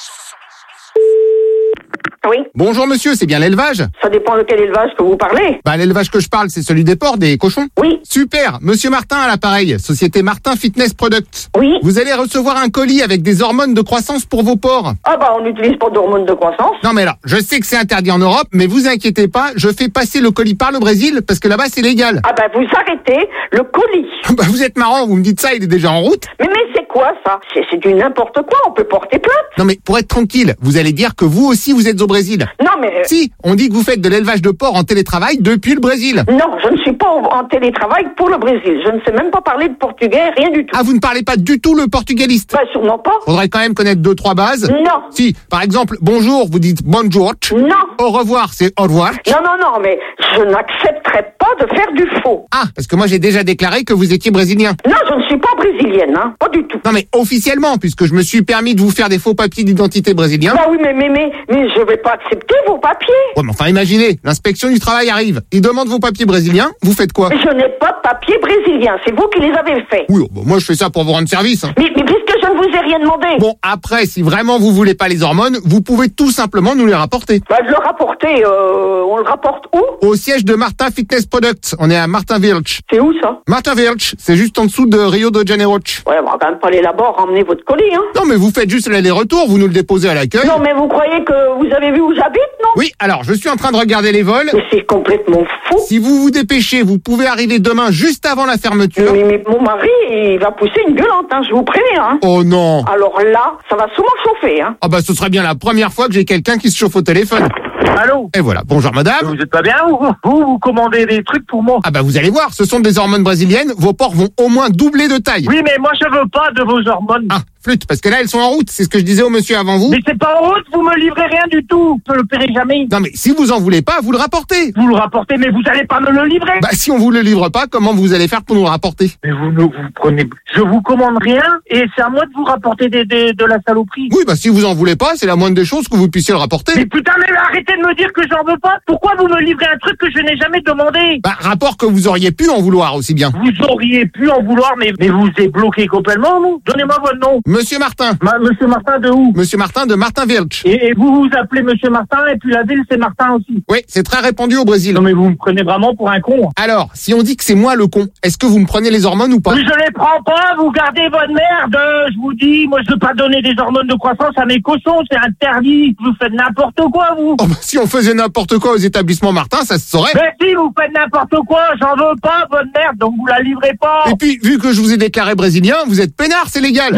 Oui. Bonjour monsieur, c'est bien l'élevage? Ça dépend de quel élevage que vous parlez. Bah l'élevage que je parle, c'est celui des porcs, des cochons. Oui. Super, monsieur Martin à l'appareil, société Martin Fitness Products. Oui. Vous allez recevoir un colis avec des hormones de croissance pour vos porcs. Ah bah on n'utilise pas d'hormones de croissance. Non mais là, je sais que c'est interdit en Europe, mais vous inquiétez pas, je fais passer le colis par le Brésil parce que là-bas c'est légal. Ah bah vous arrêtez le colis. Bah vous êtes marrant, vous me dites ça, il est déjà en route. Mais mais c'est quoi ça? C'est, c'est du n'importe quoi, on peut porter plainte. Non mais pour être tranquille, vous allez dire que vous aussi vous êtes au Brésil. Non mais... Euh... Si, on dit que vous faites de l'élevage de porcs en télétravail depuis le Brésil. Non, je ne suis pas en télétravail pour le Brésil. Je ne sais même pas parler de portugais, rien du tout. Ah, vous ne parlez pas du tout le portugaliste? Bah sûrement pas. Faudrait quand même connaître deux, trois bases. Non. Si, par exemple, bonjour, vous dites bonjour. Non. Au revoir, c'est au revoir. Non, non, non, mais je n'accepterai pas de faire du faux. Ah, parce que moi j'ai déjà déclaré que vous étiez brésilien. Non, je ne suis pas brésilienne, hein, pas du tout. Non mais officiellement, puisque je me suis permis de vous faire des faux papiers d'identité brésiliens. Bah oui, mais, mais, mais, mais je vais pas accepter vos papiers. Ouais, mais enfin imaginez, l'inspection du travail arrive, il demande vos papiers brésiliens, vous faites quoi? Je n'ai pas de papiers brésiliens, c'est vous qui les avez faits. Oui, bon, moi je fais ça pour vous rendre service. Hein. Mais, mais puisque je ne vous ai rien demandé. Bon, après, si vraiment vous voulez pas les hormones, vous pouvez tout simplement nous les rapporter. Bah de le rapporter, euh, on le rapporte où? Au siège de Martin Fitness Products, on est à Martin Vilch. C'est où ça? Martin Vilch, c'est juste en dessous de Rio de Janeiro. Ouais, on va quand même pas aller là-bas ramener votre colis, hein. Non mais vous faites juste l'aller-retour, vous nous le déposez à l'accueil. Non mais vous croyez que vous avez vu où j'habite, non? Oui, alors je suis en train de regarder les vols. Mais c'est complètement fou. Si vous vous dépêchez, vous pouvez arriver demain juste avant la fermeture. Mais, mais mon mari, il va pousser une gueulante, hein, je vous préviens. Hein. Oh non. Alors là, ça va souvent chauffer, hein. Ah bah ce serait bien la première fois que j'ai quelqu'un qui se chauffe au téléphone. Allô? Et voilà, bonjour madame. Vous êtes pas bien ou vous, vous commandez des trucs pour moi? Ah bah vous allez voir, ce sont des hormones brésiliennes, vos porcs vont au moins doubler de taille. Oui, mais moi je veux pas de vos hormones. Ah, flûte, parce que là elles sont en route, c'est ce que je disais au monsieur avant vous. Mais c'est pas en route, vous me livrez rien du tout, je le paierai jamais. Non mais si vous en voulez pas, vous le rapportez. Vous le rapportez, mais vous allez pas me le livrer. Bah si on vous le livre pas, comment vous allez faire pour nous le rapporter? Mais vous ne vous prenez... Je vous commande rien et c'est à moi de vous rapporter des, des, de la saloperie. Oui, bah si vous en voulez pas, c'est la moindre des choses que vous puissiez le rapporter. Mais putain, mais arrêtez de me dire que j'en veux pas. Pourquoi vous me livrez un truc que je n'ai jamais demandé? Bah rapport que vous auriez pu en vouloir aussi bien. Vous auriez pu en vouloir, mais, mais vous êtes bloqué complètement, non? Donnez-moi votre nom. Monsieur Martin. Ma, Monsieur Martin de où? Monsieur Martin de Martin Vilch. Et, et vous vous appelez Monsieur Martin et puis la ville c'est Martin aussi. Oui, c'est très répandu au Brésil. Non mais vous me prenez vraiment pour un con. Alors, si on dit que c'est moi le con, est-ce que vous me prenez les hormones ou pas? Mais je les prends pas, vous gardez votre merde, je vous dis, moi je veux pas donner des hormones de croissance à mes cochons, c'est interdit, vous faites n'importe quoi vous. Oh bah, si on faisait n'importe quoi aux établissements Martin, ça se saurait. Mais si vous faites n'importe quoi, j'en veux pas votre merde, donc vous la livrez pas. Et puis, vu que je vous ai déclaré brésilien, vous êtes peinard, c'est légal. Mais déclarez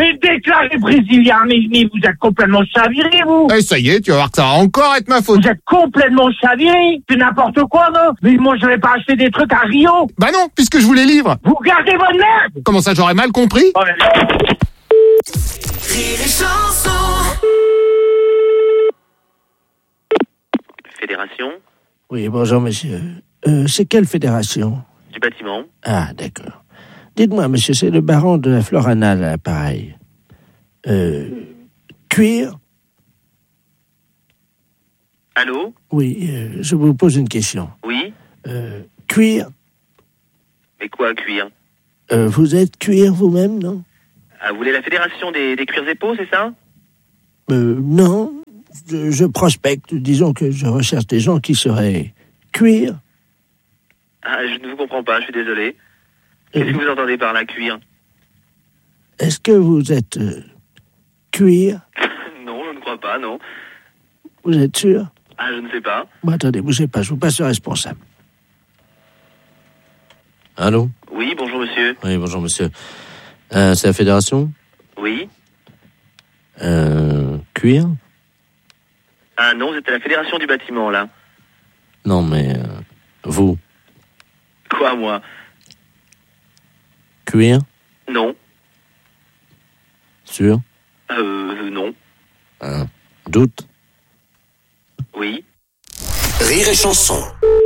déclaré brésilien, mais, mais vous êtes complètement chaviré, vous. Eh, ça y est, tu vas voir que ça va encore être ma faute. Vous êtes complètement chaviré. C'est n'importe quoi, non? Mais moi, je vais pas acheter des trucs à Rio. Bah non, puisque je vous les livre. Vous gardez votre merde. Comment ça, j'aurais mal compris? Oh, mais... Rire et chanson. Fédération Oui, bonjour, monsieur. Euh, c'est quelle fédération? du bâtiment. Ah, d'accord. Dites-moi, monsieur, c'est le baron de la Florana, à l'appareil. Euh, cuir? Allô? Oui, euh, je vous pose une question. Oui? Euh, cuir? Mais quoi, cuir? Euh, vous êtes cuir vous-même, non? Ah, vous voulez la fédération des, des cuirs épaux, c'est ça? Euh, non. Je, je prospecte. Disons que je recherche des gens qui seraient cuir. Ah, je ne vous comprends pas, je suis désolé. Qu'est-ce que vous entendez par là, cuir? Est-ce que vous êtes euh, cuir? Non, je ne crois pas, non. Vous êtes sûr? Ah, je ne sais pas. Bon, attendez, bougez pas, je vous passe le responsable. Allô? Oui, bonjour monsieur. Oui, bonjour monsieur. Euh, c'est la fédération? Oui. Euh, cuir? Ah non, vous êtes à la fédération du bâtiment, là. Non, mais euh, vous? Quoi, moi? Cuir? Non. Sûr? Euh, non. Un doute? Oui. Rire et chanson.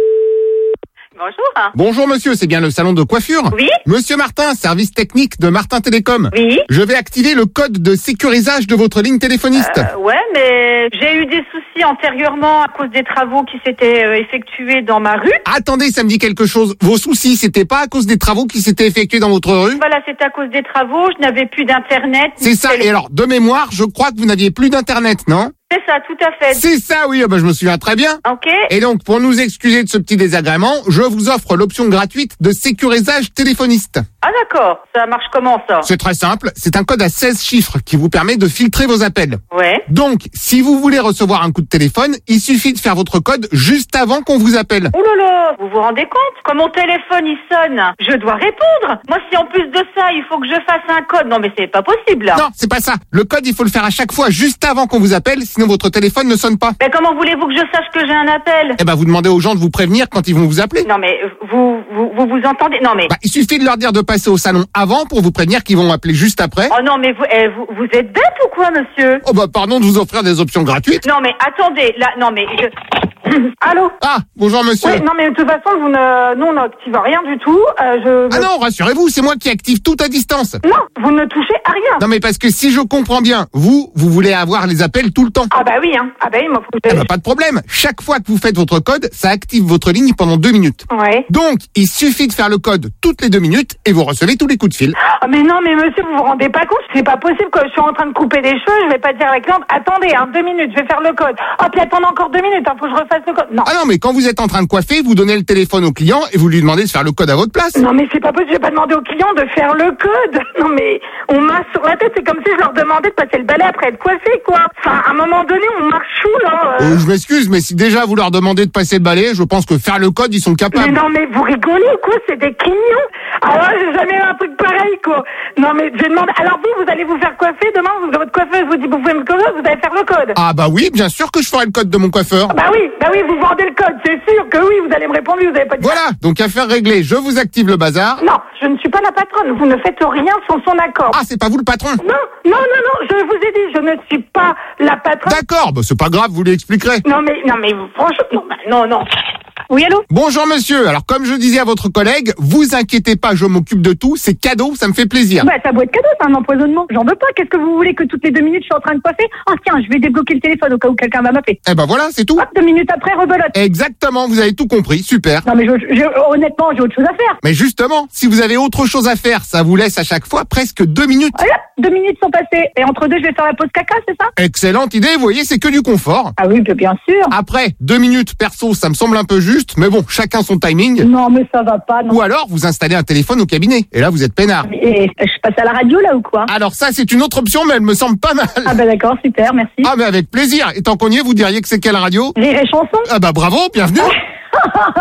Bonjour. Bonjour monsieur, c'est bien le salon de coiffure? Oui. Monsieur Martin, service technique de Martin Télécom. Oui. Je vais activer le code de sécurisage de votre ligne téléphoniste. Euh, ouais, mais j'ai eu des soucis antérieurement à cause des travaux qui s'étaient euh, effectués dans ma rue. Attendez, ça me dit quelque chose. Vos soucis, c'était pas à cause des travaux qui s'étaient effectués dans votre rue? Voilà, c'est à cause des travaux, je n'avais plus d'internet. C'est ça, et alors, de mémoire, je crois que vous n'aviez plus d'internet, non? C'est ça, tout à fait. C'est ça, oui, ah bah, je me souviens très bien. Ok. Et donc, pour nous excuser de ce petit désagrément, je vous offre l'option gratuite de sécurisage téléphoniste. Ah d'accord, ça marche comment ça? C'est très simple, c'est un code à seize chiffres qui vous permet de filtrer vos appels. Ouais. Donc, si vous voulez recevoir un coup de téléphone, il suffit de faire votre code juste avant qu'on vous appelle. Oh là là, vous vous rendez compte? Quand mon téléphone il sonne, je dois répondre. Moi, si en plus de ça, il faut que je fasse un code, non mais c'est pas possible là. Non, c'est pas ça. Le code, il faut le faire à chaque fois juste avant qu'on vous appelle, sinon votre téléphone ne sonne pas. Mais comment voulez-vous que je sache que j'ai un appel? Eh ben, vous demandez aux gens de vous prévenir quand ils vont vous appeler. Non mais vous vous vous, vous entendez? Non mais. Bah, il suffit de leur dire de passer au salon avant pour vous prévenir qu'ils vont appeler juste après. Oh non mais vous eh, vous, vous êtes bête ou quoi, monsieur? Oh bah pardon de vous offrir des options gratuites. Non mais attendez, là non mais je... Allô? Ah, bonjour monsieur. Oui, non mais de toute façon, vous ne... nous on n'active rien du tout. Euh, je... Ah non, rassurez-vous, c'est moi qui active tout à distance. Non, vous ne touchez à rien. Non mais parce que si je comprends bien, vous, vous voulez avoir les appels tout le temps. Ah bah oui, hein. Ah bah oui, moi faut que je... Ah bah pas de problème. Chaque fois que vous faites votre code, ça active votre ligne pendant deux minutes. Ouais. Donc, il suffit de faire le code toutes les deux minutes et vous recevez tous les coups de fil. Ah mais non mais monsieur, vous vous rendez pas compte? C'est pas possible que je suis en train de couper des cheveux, je vais pas dire avec l'ordre. Attendez, hein, deux minutes, je vais faire le code. Oh puis attendez encore deux minutes, hein, faut que je refasse le code. Non. Ah non, mais quand vous êtes en train de coiffer, vous donnez le téléphone au client et vous lui demandez de faire le code à votre place. Non mais c'est pas possible, je vais pas demander au client de faire le code. Non mais on marche sur la tête, c'est comme si je leur demandais de passer le balai après être coiffé quoi. Enfin, à un moment donné, on marche chou là. Euh... Euh, je m'excuse, mais si déjà vous leur demandez de passer le balai, je pense que faire le code, ils sont capables. Mais non mais vous rigolez ou quoi? C'est des clignons. Alors j'ai jamais eu un truc pareil quoi. Non mais je demande. Alors vous, vous allez vous faire coiffer demain, vous, votre coiffeuse vous dit vous pouvez me coiffer, vous allez faire le code. Ah bah oui, bien sûr que je ferai le code de mon coiffeur. Bah oui, bah oui, vous vendez le code, c'est sûr que oui, vous allez me répondre, vous avez pas dit. Voilà, donc affaire réglée, je vous active le bazar. Non, je ne suis pas la patronne, vous ne faites rien sans son accord. Ah, c'est pas vous le patron? Non, non, non, non, je vous ai dit, je ne suis pas la patronne. D'accord, bah c'est pas grave, vous l'expliquerez. Non mais, non mais franchement, non, bah, non, non. Oui, allô? Bonjour monsieur, alors comme je disais à votre collègue, vous inquiétez pas, je m'occupe de tout, c'est cadeau, ça me fait plaisir. Bah ça doit être cadeau, c'est un empoisonnement. J'en veux pas, qu'est-ce que vous voulez que toutes les deux minutes je suis en train de coiffer? Ah tiens, je vais débloquer le téléphone au cas où quelqu'un va m'appeler. Eh ben voilà, c'est tout. Hop, deux minutes après, rebelote. Exactement, vous avez tout compris, super. Non mais je, je, honnêtement, j'ai autre chose à faire. Mais justement, si vous avez autre chose à faire, ça vous laisse à chaque fois presque deux minutes. Voilà, deux minutes sont passées, et entre deux je vais faire la pause caca, c'est ça? Excellente idée, vous voyez, c'est que du confort. Ah oui, bien sûr. Après, deux minutes perso, ça me semble un peu juste, mais bon, chacun son timing. Non, mais ça va pas, non. Ou alors, vous installez un téléphone au cabinet. Et là, vous êtes peinard. Et je passe à la radio, là, ou quoi? Alors ça, c'est une autre option, mais elle me semble pas mal. Ah bah d'accord, super, merci. Ah mais avec plaisir. Et tant qu'on y est, vous diriez que c'est quelle radio? Rire et chanson. Ah bah bravo, bienvenue.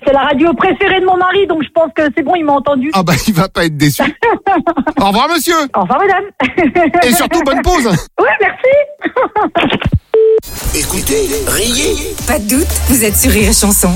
C'est la radio préférée de mon mari, donc je pense que c'est bon, il m'a entendu. Ah bah, il va pas être déçu. Au revoir, monsieur. Au revoir, madame. Et surtout, bonne pause. Ouais, merci. Écoutez, riez. Pas de doute, vous êtes sur Rire et Chanson.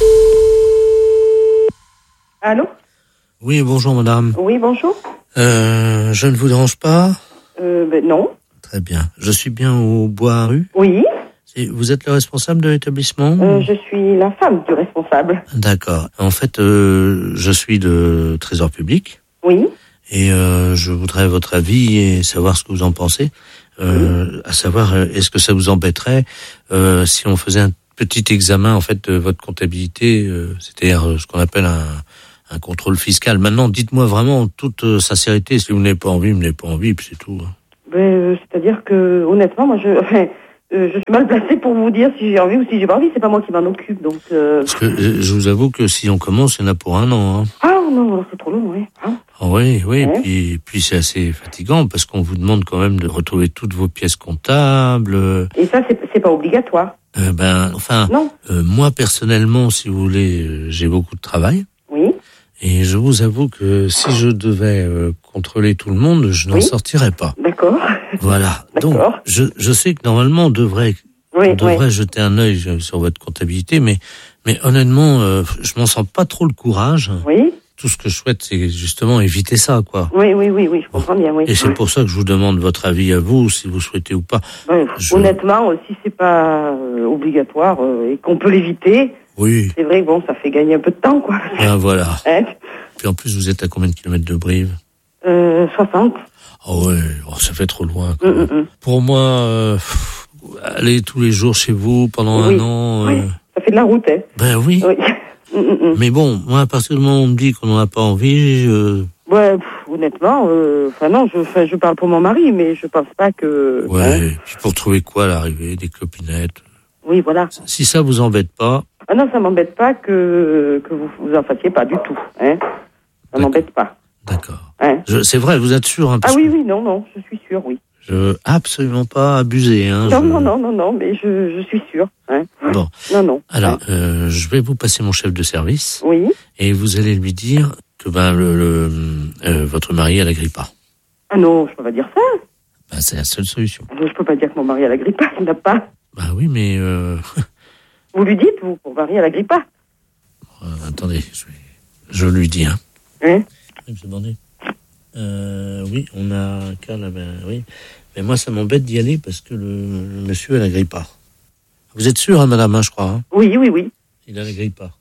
Allô? Oui, bonjour madame. Oui, bonjour. Euh, je ne vous dérange pas? Euh, ben non. Très bien. Je suis bien au Bois-Rue? Oui. Et vous êtes le responsable de l'établissement? Euh, je suis la femme du responsable. D'accord. En fait, euh, je suis de Trésor Public. Oui. Et euh, je voudrais votre avis et savoir ce que vous en pensez. Euh, oui. À savoir, est-ce que ça vous embêterait euh, si on faisait un petit examen en fait de votre comptabilité, euh, c'est-à-dire euh, ce qu'on appelle un, un contrôle fiscal. Maintenant, dites-moi vraiment en toute euh, sincérité, si vous n'avez pas envie, vous n'avez pas envie, puis c'est tout. Ben, euh, c'est-à-dire que honnêtement, moi, je, enfin, euh, je suis mal placée pour vous dire si j'ai envie ou si j'ai pas envie. C'est pas moi qui m'en occupe, donc. Euh... Parce que euh, je vous avoue que si on commence, il y en a pour un an. Hein. Ah non, c'est trop long, oui. Hein ah, oui, oui, ouais. puis puis c'est assez fatigant parce qu'on vous demande quand même de retrouver toutes vos pièces comptables. Et ça, c'est c'est pas obligatoire. Euh, ben, enfin, non. Euh, moi personnellement, si vous voulez, euh, j'ai beaucoup de travail. Oui. Et je vous avoue que si je devais euh, contrôler tout le monde, je n'en oui. sortirais pas. D'accord. Voilà. D'accord. Donc, je, je sais que normalement, on devrait, oui, on devrait oui. jeter un œil sur votre comptabilité, mais, mais honnêtement, euh, je m'en sens pas trop le courage. Oui. Tout ce que je souhaite, c'est justement éviter ça, quoi. Oui, oui, oui, oui, je comprends bien, oui. Et c'est oui. pour ça que je vous demande votre avis à vous, si vous souhaitez ou pas. Ouais, je... Honnêtement, si c'est pas euh, obligatoire euh, et qu'on peut l'éviter, oui. C'est vrai que bon, ça fait gagner un peu de temps, quoi. Ben voilà. Hein? Puis en plus, vous êtes à combien de kilomètres de Brive? Euh, soixante. Oh ouais, oh, ça fait trop loin. Quoi. Mm, mm, mm. Pour moi, euh, pff, aller tous les jours chez vous pendant oui. un an... Oui, euh... ça fait de la route, hein. Ben oui. oui. mm, mm, mm. Mais bon, moi, à partir du moment où on me dit qu'on n'en a pas envie, je... Ouais, pff, honnêtement, enfin euh, non, je, je parle pour mon mari, mais je pense pas que... Ouais, hein. Puis pour trouver quoi à l'arrivée? Des clopinettes? Oui, voilà. Si ça vous embête pas... Ah non, ça m'embête pas que, que vous vous en fassiez pas du tout, hein. Ça m'embête pas. D'accord. Hein. Je, c'est vrai, vous êtes sûr, hein, Ah oui, oui, non, non, je suis sûre, oui. Je veux absolument pas abuser, hein. Non, je... non, non, non, non, mais je, je suis sûre, hein. Bon. Non, non. Alors, hein. euh, je vais vous passer mon chef de service. Oui. Et vous allez lui dire que ben le, le euh, votre mari a la grippe A. Ah non, je peux pas dire ça. Ben, c'est la seule solution. Ah non, je peux pas dire que mon mari a la grippe A, il n'a pas. Bah oui, mais... Euh... Vous lui dites, vous, mon mari a la grippe A. Euh, attendez, je, vais... je lui dis, hein. Hein? Oui, monsieur Bandé. Euh, oui, on a un cas là, ben oui. Mais moi, ça m'embête d'y aller parce que le, le monsieur a la grippe A. Vous êtes sûr, hein, madame, hein, je crois, hein? Oui, oui, oui. Il a la grippe A.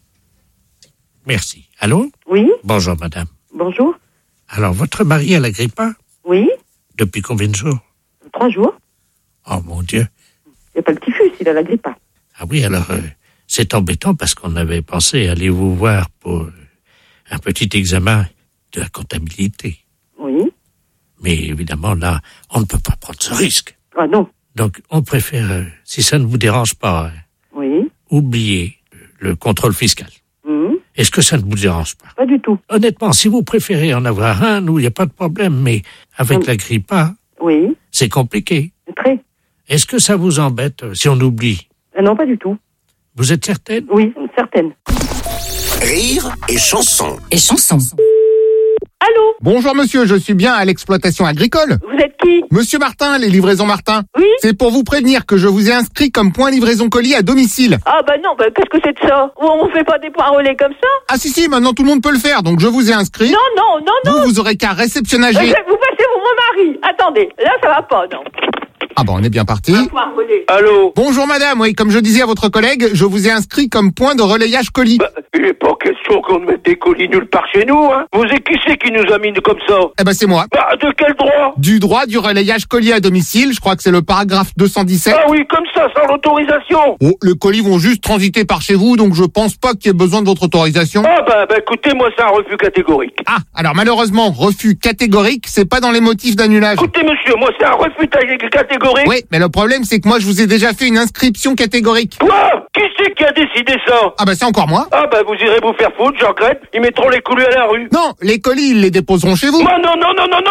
Merci. Allô? Oui. Bonjour, madame. Bonjour. Alors, votre mari a la grippe A? Oui. Depuis combien de jours? Trois jours. Oh, mon Dieu. Il n'y a pas le typhus, il a la grippe A. Ah oui, alors, euh, c'est embêtant parce qu'on avait pensé aller vous voir pour euh, un petit examen de la comptabilité. Oui. Mais évidemment, là, on ne peut pas prendre ce risque. Ah non. Donc, on préfère, euh, si ça ne vous dérange pas, euh, oui. oublier le contrôle fiscal. Mmh. Est-ce que ça ne vous dérange pas? Pas du tout. Honnêtement, si vous préférez en avoir un, nous, il n'y a pas de problème, mais avec mmh. la grippe A, oui. c'est compliqué. Très. Est-ce que ça vous embête euh, si on oublie? euh, Non, pas du tout. Vous êtes certaine? Oui, certaine. Rire et chanson. Et chanson. Allô? Bonjour monsieur, je suis bien à l'exploitation agricole. Vous êtes qui? Monsieur Martin, les livraisons Martin. Oui. C'est pour vous prévenir que je vous ai inscrit comme point livraison colis à domicile. Ah bah non, bah qu'est-ce que c'est de ça? On fait pas des points relais comme ça? Ah si si, maintenant tout le monde peut le faire, donc je vous ai inscrit. Non, non, non, non. Vous, vous aurez qu'à réceptionnager. Euh, vous passez pour mon mari. Attendez, là ça va pas, non. Ah bon, on est bien parti. Un point relais. Allô? Bonjour madame, oui, comme je disais à votre collègue, je vous ai inscrit comme point de relayage colis. Bah, il n'est pas question qu'on mette des colis nulle part chez nous, hein. Vous êtes qui c'est qui nous a mis comme ça? Eh ben c'est moi. Bah, de quel droit? Du droit du relayage colis à domicile, je crois que c'est le paragraphe deux cent dix-sept. Ah oui, comme ça, sans l'autorisation. Oh, les colis vont juste transiter par chez vous, donc je pense pas qu'il y ait besoin de votre autorisation. Ah bah, bah écoutez, moi c'est un refus catégorique. Ah, alors malheureusement, refus catégorique, c'est pas dans les motifs d'annulage. Écoutez monsieur, moi c'est un refus catégorique. Oui, mais le problème c'est que moi je vous ai déjà fait une inscription catégorique. Quoi? Qui c'est qui a décidé ça? Ah bah c'est encore moi. Ah bah vous irez vous faire foutre, je regrette. Ils mettront les colis à la rue. Non, les colis ils les déposeront chez vous. Moi non, non, non, non, non, moi je veux pas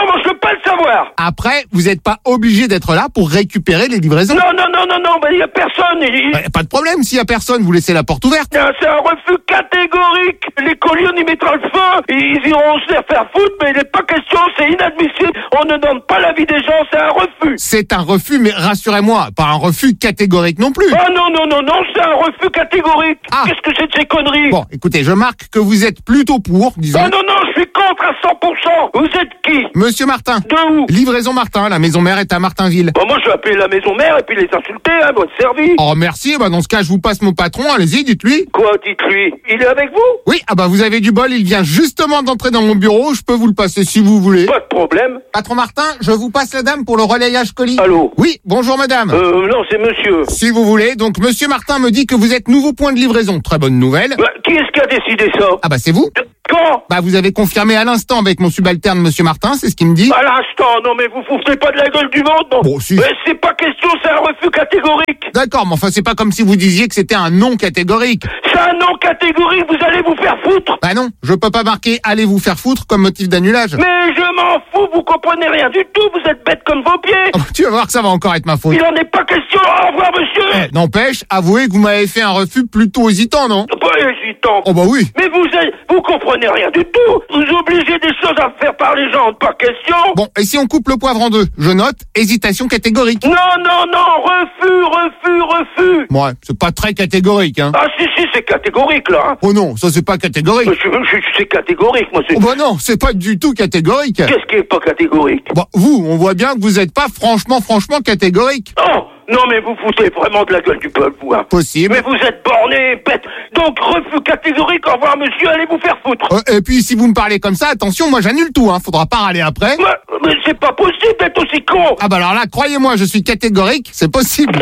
pas le savoir. Après, vous n'êtes pas obligé d'être là pour récupérer les livraisons. Non, non, non, non, non, ben il y a personne. Il... Bah, pas de problème, s'il y a personne, vous laissez la porte ouverte. C'est un refus catégorique. Les colis, on y mettra le feu. Ils iront se faire foutre, mais il n'est pas question, c'est inadmissible. On ne donne pas l'avis des gens, c'est un refus. C'est un refus, mais rassurez-moi, pas un refus catégorique non plus. Ah non, non, non, non, c'est un refus catégorique. Ah. Qu'est-ce que c'est de ces conneries? Bon, écoutez, je marque que vous êtes plutôt pour, disons. Ah non, non, je suis contre à cent pour cent. Vous êtes qui? Monsieur Martin. De où? Livraison Martin, la maison mère est à Martinville. Bon, moi, je vais appeler la maison mère et puis les insulter, hein, votre service. Oh, merci, bah dans ce cas, je vous passe mon patron, allez-y, dites-lui. Quoi, dites-lui? Il est avec vous? Oui, ah bah vous avez du bol, il vient justement d'entrer dans mon bureau, je peux vous le passer si vous voulez. Pas de problème. Patron Martin, je vous passe la dame pour le relayage colis. Allô? Oui, bonjour madame. Euh, non, c'est monsieur. Si vous voulez, donc monsieur Martin me dit que vous êtes nouveau point de livraison, très bonne nouvelle. Bah, qui est-ce qui a décidé ça? Ah bah c'est vous. Quand? Bah vous avez confirmé à l'instant avec mon subalterne monsieur Martin, c'est ce qu'il me dit. À l'instant, non mais vous foutez pas de la gueule du monde, non? Bon, si. Mais c'est pas question, c'est un refus catégorique. D'accord, mais enfin c'est pas comme si vous disiez que c'était un non catégorique. C'est un non catégorique, vous allez vous faire foutre. Bah non, je peux pas marquer allez vous faire foutre comme motif d'annulage. Mais je m'en fous, vous comprenez rien du tout, vous êtes bête comme vos pieds. Oh, tu vas voir que ça va encore être ma faute. Il en est pas question, au revoir monsieur. Eh, n'empêche, avouez que vous m'avez fait un refus plutôt hésitant, non? Pas hésitant. Oh bah oui. Mais vous êtes, vous comprenez rien du tout. Vous obligez des choses à faire par les gens, pas question. Bon, et si on coupe le poivre en deux? Je note hésitation catégorique. Non, non, non, refus, refus, refus. Ouais, c'est pas très catégorique, hein. Ah si, si, c'est catégorique, là. Hein. Oh non, ça c'est pas catégorique. Je, je, c'est catégorique, moi. Oh bah non, c'est pas du tout catégorique. Qu'est-ce qui est pas catégorique? Bah vous, on voit bien que vous êtes pas franchement, franchement catégorique. Oh non, mais vous foutez vraiment de la gueule du peuple, vous. Hein. Possible. Mais vous êtes borné, bête. Donc, refus catégorique, au revoir, monsieur, allez vous faire foutre. Euh, et puis, si vous me parlez comme ça, attention, moi j'annule tout, hein. Faudra pas râler après. Mais, mais c'est pas possible d'être aussi con. Ah bah alors là, croyez-moi, je suis catégorique, c'est possible.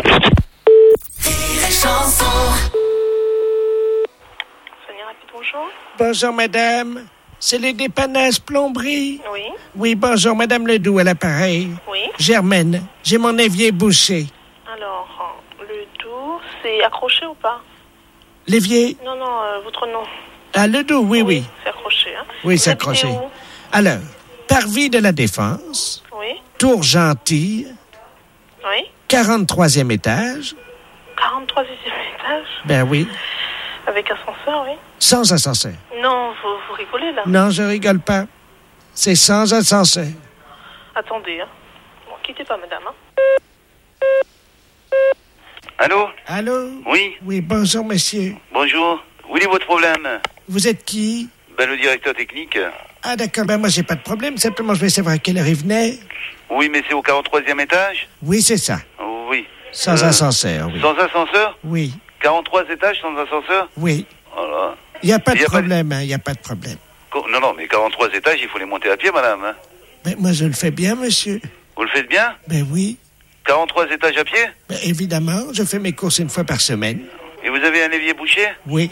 Bonjour. Bonjour, madame. C'est les dépannages plomberie? Oui. Oui, bonjour, madame Ledoux à l'appareil. Oui. Germaine, j'ai mon évier bouché. Alors, le doux, c'est accroché ou pas? L'évier? Non, non, euh, votre nom. Ah, Ledoux, oui, oui. C'est accroché, hein? Oui, c'est accroché. Où? Alors, Parvis de la Défense. Oui. Tour Gentille. Oui. quarante-troisième étage. quarante-troisième étage? Ben oui. Avec ascenseur, oui. Sans ascenseur. Non, vous, vous rigolez, là. Non, je rigole pas. C'est sans ascenseur. Attendez, hein. Bon, quittez pas, madame, hein. Allô? Allô? Oui. Oui, bonjour, monsieur. Bonjour. Où est votre problème? Vous êtes qui? Ben, le directeur technique. Ah, d'accord. Ben, moi, j'ai pas de problème. Simplement, je vais savoir à quelle heure il venait. Oui, mais c'est au quarante-troisième étage? Oui, c'est ça. Oui. Sans euh, ascenseur, oui. Sans ascenseur? Oui. quarante-trois étages sans ascenseur? Oui. Voilà. Il n'y a pas de problème, hein. Il n'y a pas de problème. Non, non, mais quarante-trois étages, il faut les monter à pied, madame. Hein. Ben, moi, je le fais bien, monsieur. Vous le faites bien? Ben oui. quarante-trois étages à pied? Ben, évidemment, je fais mes courses une fois par semaine. Et vous avez un évier bouché? Oui.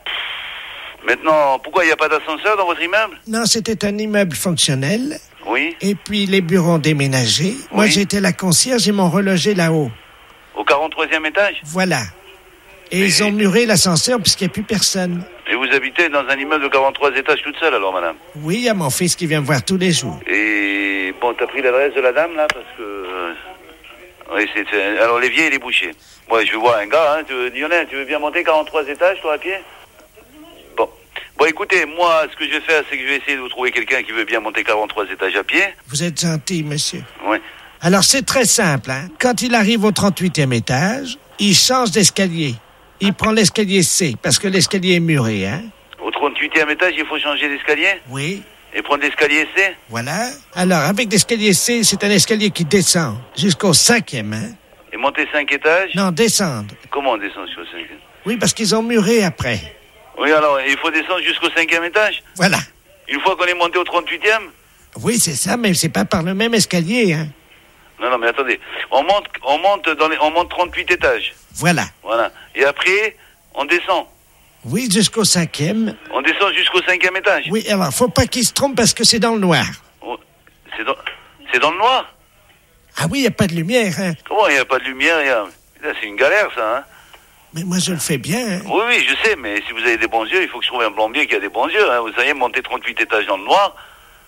Maintenant, pourquoi il n'y a pas d'ascenseur dans votre immeuble? Non, c'était un immeuble fonctionnel. Oui. Et puis les bureaux ont déménagé. Oui. Moi, j'étais la concierge, ils m'ont relogé là-haut. Au quarante-troisième étage? Voilà. Et Mais... ils ont muré l'ascenseur puisqu'il n'y a plus personne. Et vous habitez dans un immeuble de quarante-trois étages toute seule alors, madame? Oui, il y a mon fils qui vient me voir tous les jours. Et bon, t'as pris l'adresse de la dame, là, parce que... Oui, c'est... c'est... Alors, l'évier, il est bouché. Moi, je veux voir un gars, hein. Tu veux... Lionel, tu veux bien monter quarante-trois étages, toi, à pied? Bon. Bon, écoutez, moi, ce que je vais faire, c'est que je vais essayer de vous trouver quelqu'un qui veut bien monter quarante-trois étages à pied. Vous êtes gentil, monsieur. Oui. Alors, c'est très simple, hein. Quand il arrive au trente-huitième étage, il change d'escalier. Il prend l'escalier C, parce que l'escalier est muré, hein. Au trente-huitième étage, il faut changer d'escalier? Oui. Et prendre l'escalier C? Voilà. Alors, avec l'escalier C, c'est un escalier qui descend jusqu'au cinquième, hein. Et monter cinq étages? Non, descendre. Comment on descend jusqu'au cinquième? Oui, parce qu'ils ont muré après. Oui, alors, il faut descendre jusqu'au cinquième étage? Voilà. Une fois qu'on est monté au trente-huitième? Oui, c'est ça, mais c'est pas par le même escalier, hein. Non, non, mais attendez. On monte, on monte dans les, on monte trente-huit étages. Voilà. Voilà. Et après, on descend. Oui, jusqu'au cinquième. On descend jusqu'au cinquième étage. Oui, alors, faut pas qu'il se trompe parce que c'est dans le noir. Oh, c'est dans, c'est dans le noir? Ah oui, il n'y a pas de lumière, hein. Comment il n'y a pas de lumière? Y a... Là, c'est une galère, ça, hein. Mais moi, je le fais bien, hein. Oui, oui, je sais, mais si vous avez des bons yeux, il faut que je trouve un plombier qui a des bons yeux, hein. Vous savez, monter trente-huit étages dans le noir,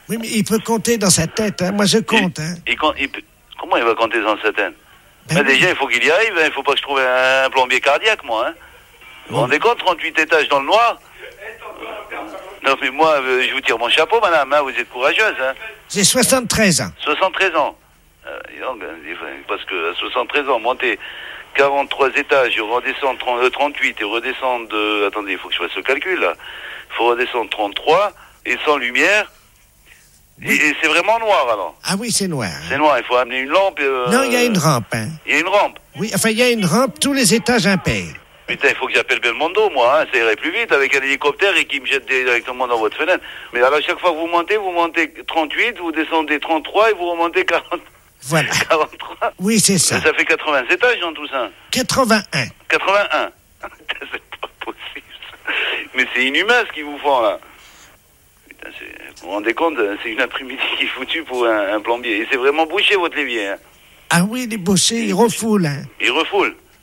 Oui, mais il peut compter dans sa tête, hein. Moi je compte. Hein. Il, il, il, comment il va compter dans sa tête? Ben ben déjà, il faut qu'il y arrive, hein. Il faut pas que je trouve un, un plombier cardiaque, moi. Hein. Vous vous rendez compte, trente-huit étages dans le noir? Non, mais moi, euh, je vous tire mon chapeau, madame, hein. Vous êtes courageuse. Hein. J'ai soixante-treize ans. soixante-treize ans. Euh, donc, parce que à soixante-treize ans, monter quarante-trois étages, redescendre trente-huit et redescendre... Euh, attendez, il faut que je fasse le calcul, là. Il faut redescendre trente-trois et sans lumière. Et, et c'est vraiment noir, alors. Ah oui, c'est noir. Hein. C'est noir, il faut amener une lampe. Euh, non, il y a une rampe. Hein. Il y a une rampe. Oui, enfin, il y a une rampe, tous les étages impairs. Putain, il faut que j'appelle Belmondo, moi, hein. Ça irait plus vite avec un hélicoptère et qui me jette directement dans votre fenêtre. Mais alors, chaque fois que vous montez, vous montez trente-huit, vous descendez trente-trois et vous remontez quarante. Voilà. quarante-trois. Oui, c'est ça. Ça fait quatre-vingts étages dans tout ça. quatre-vingt-un. quatre-vingt-un. C'est pas possible. Mais c'est inhumain ce qu'ils vous font, là. Putain, c'est... Vous vous rendez compte, c'est une après-midi qui est foutue pour un, un plombier. Et c'est vraiment bouché, votre levier, hein. Ah oui, les bouchers, ils refoulent, hein. Ils refoulent.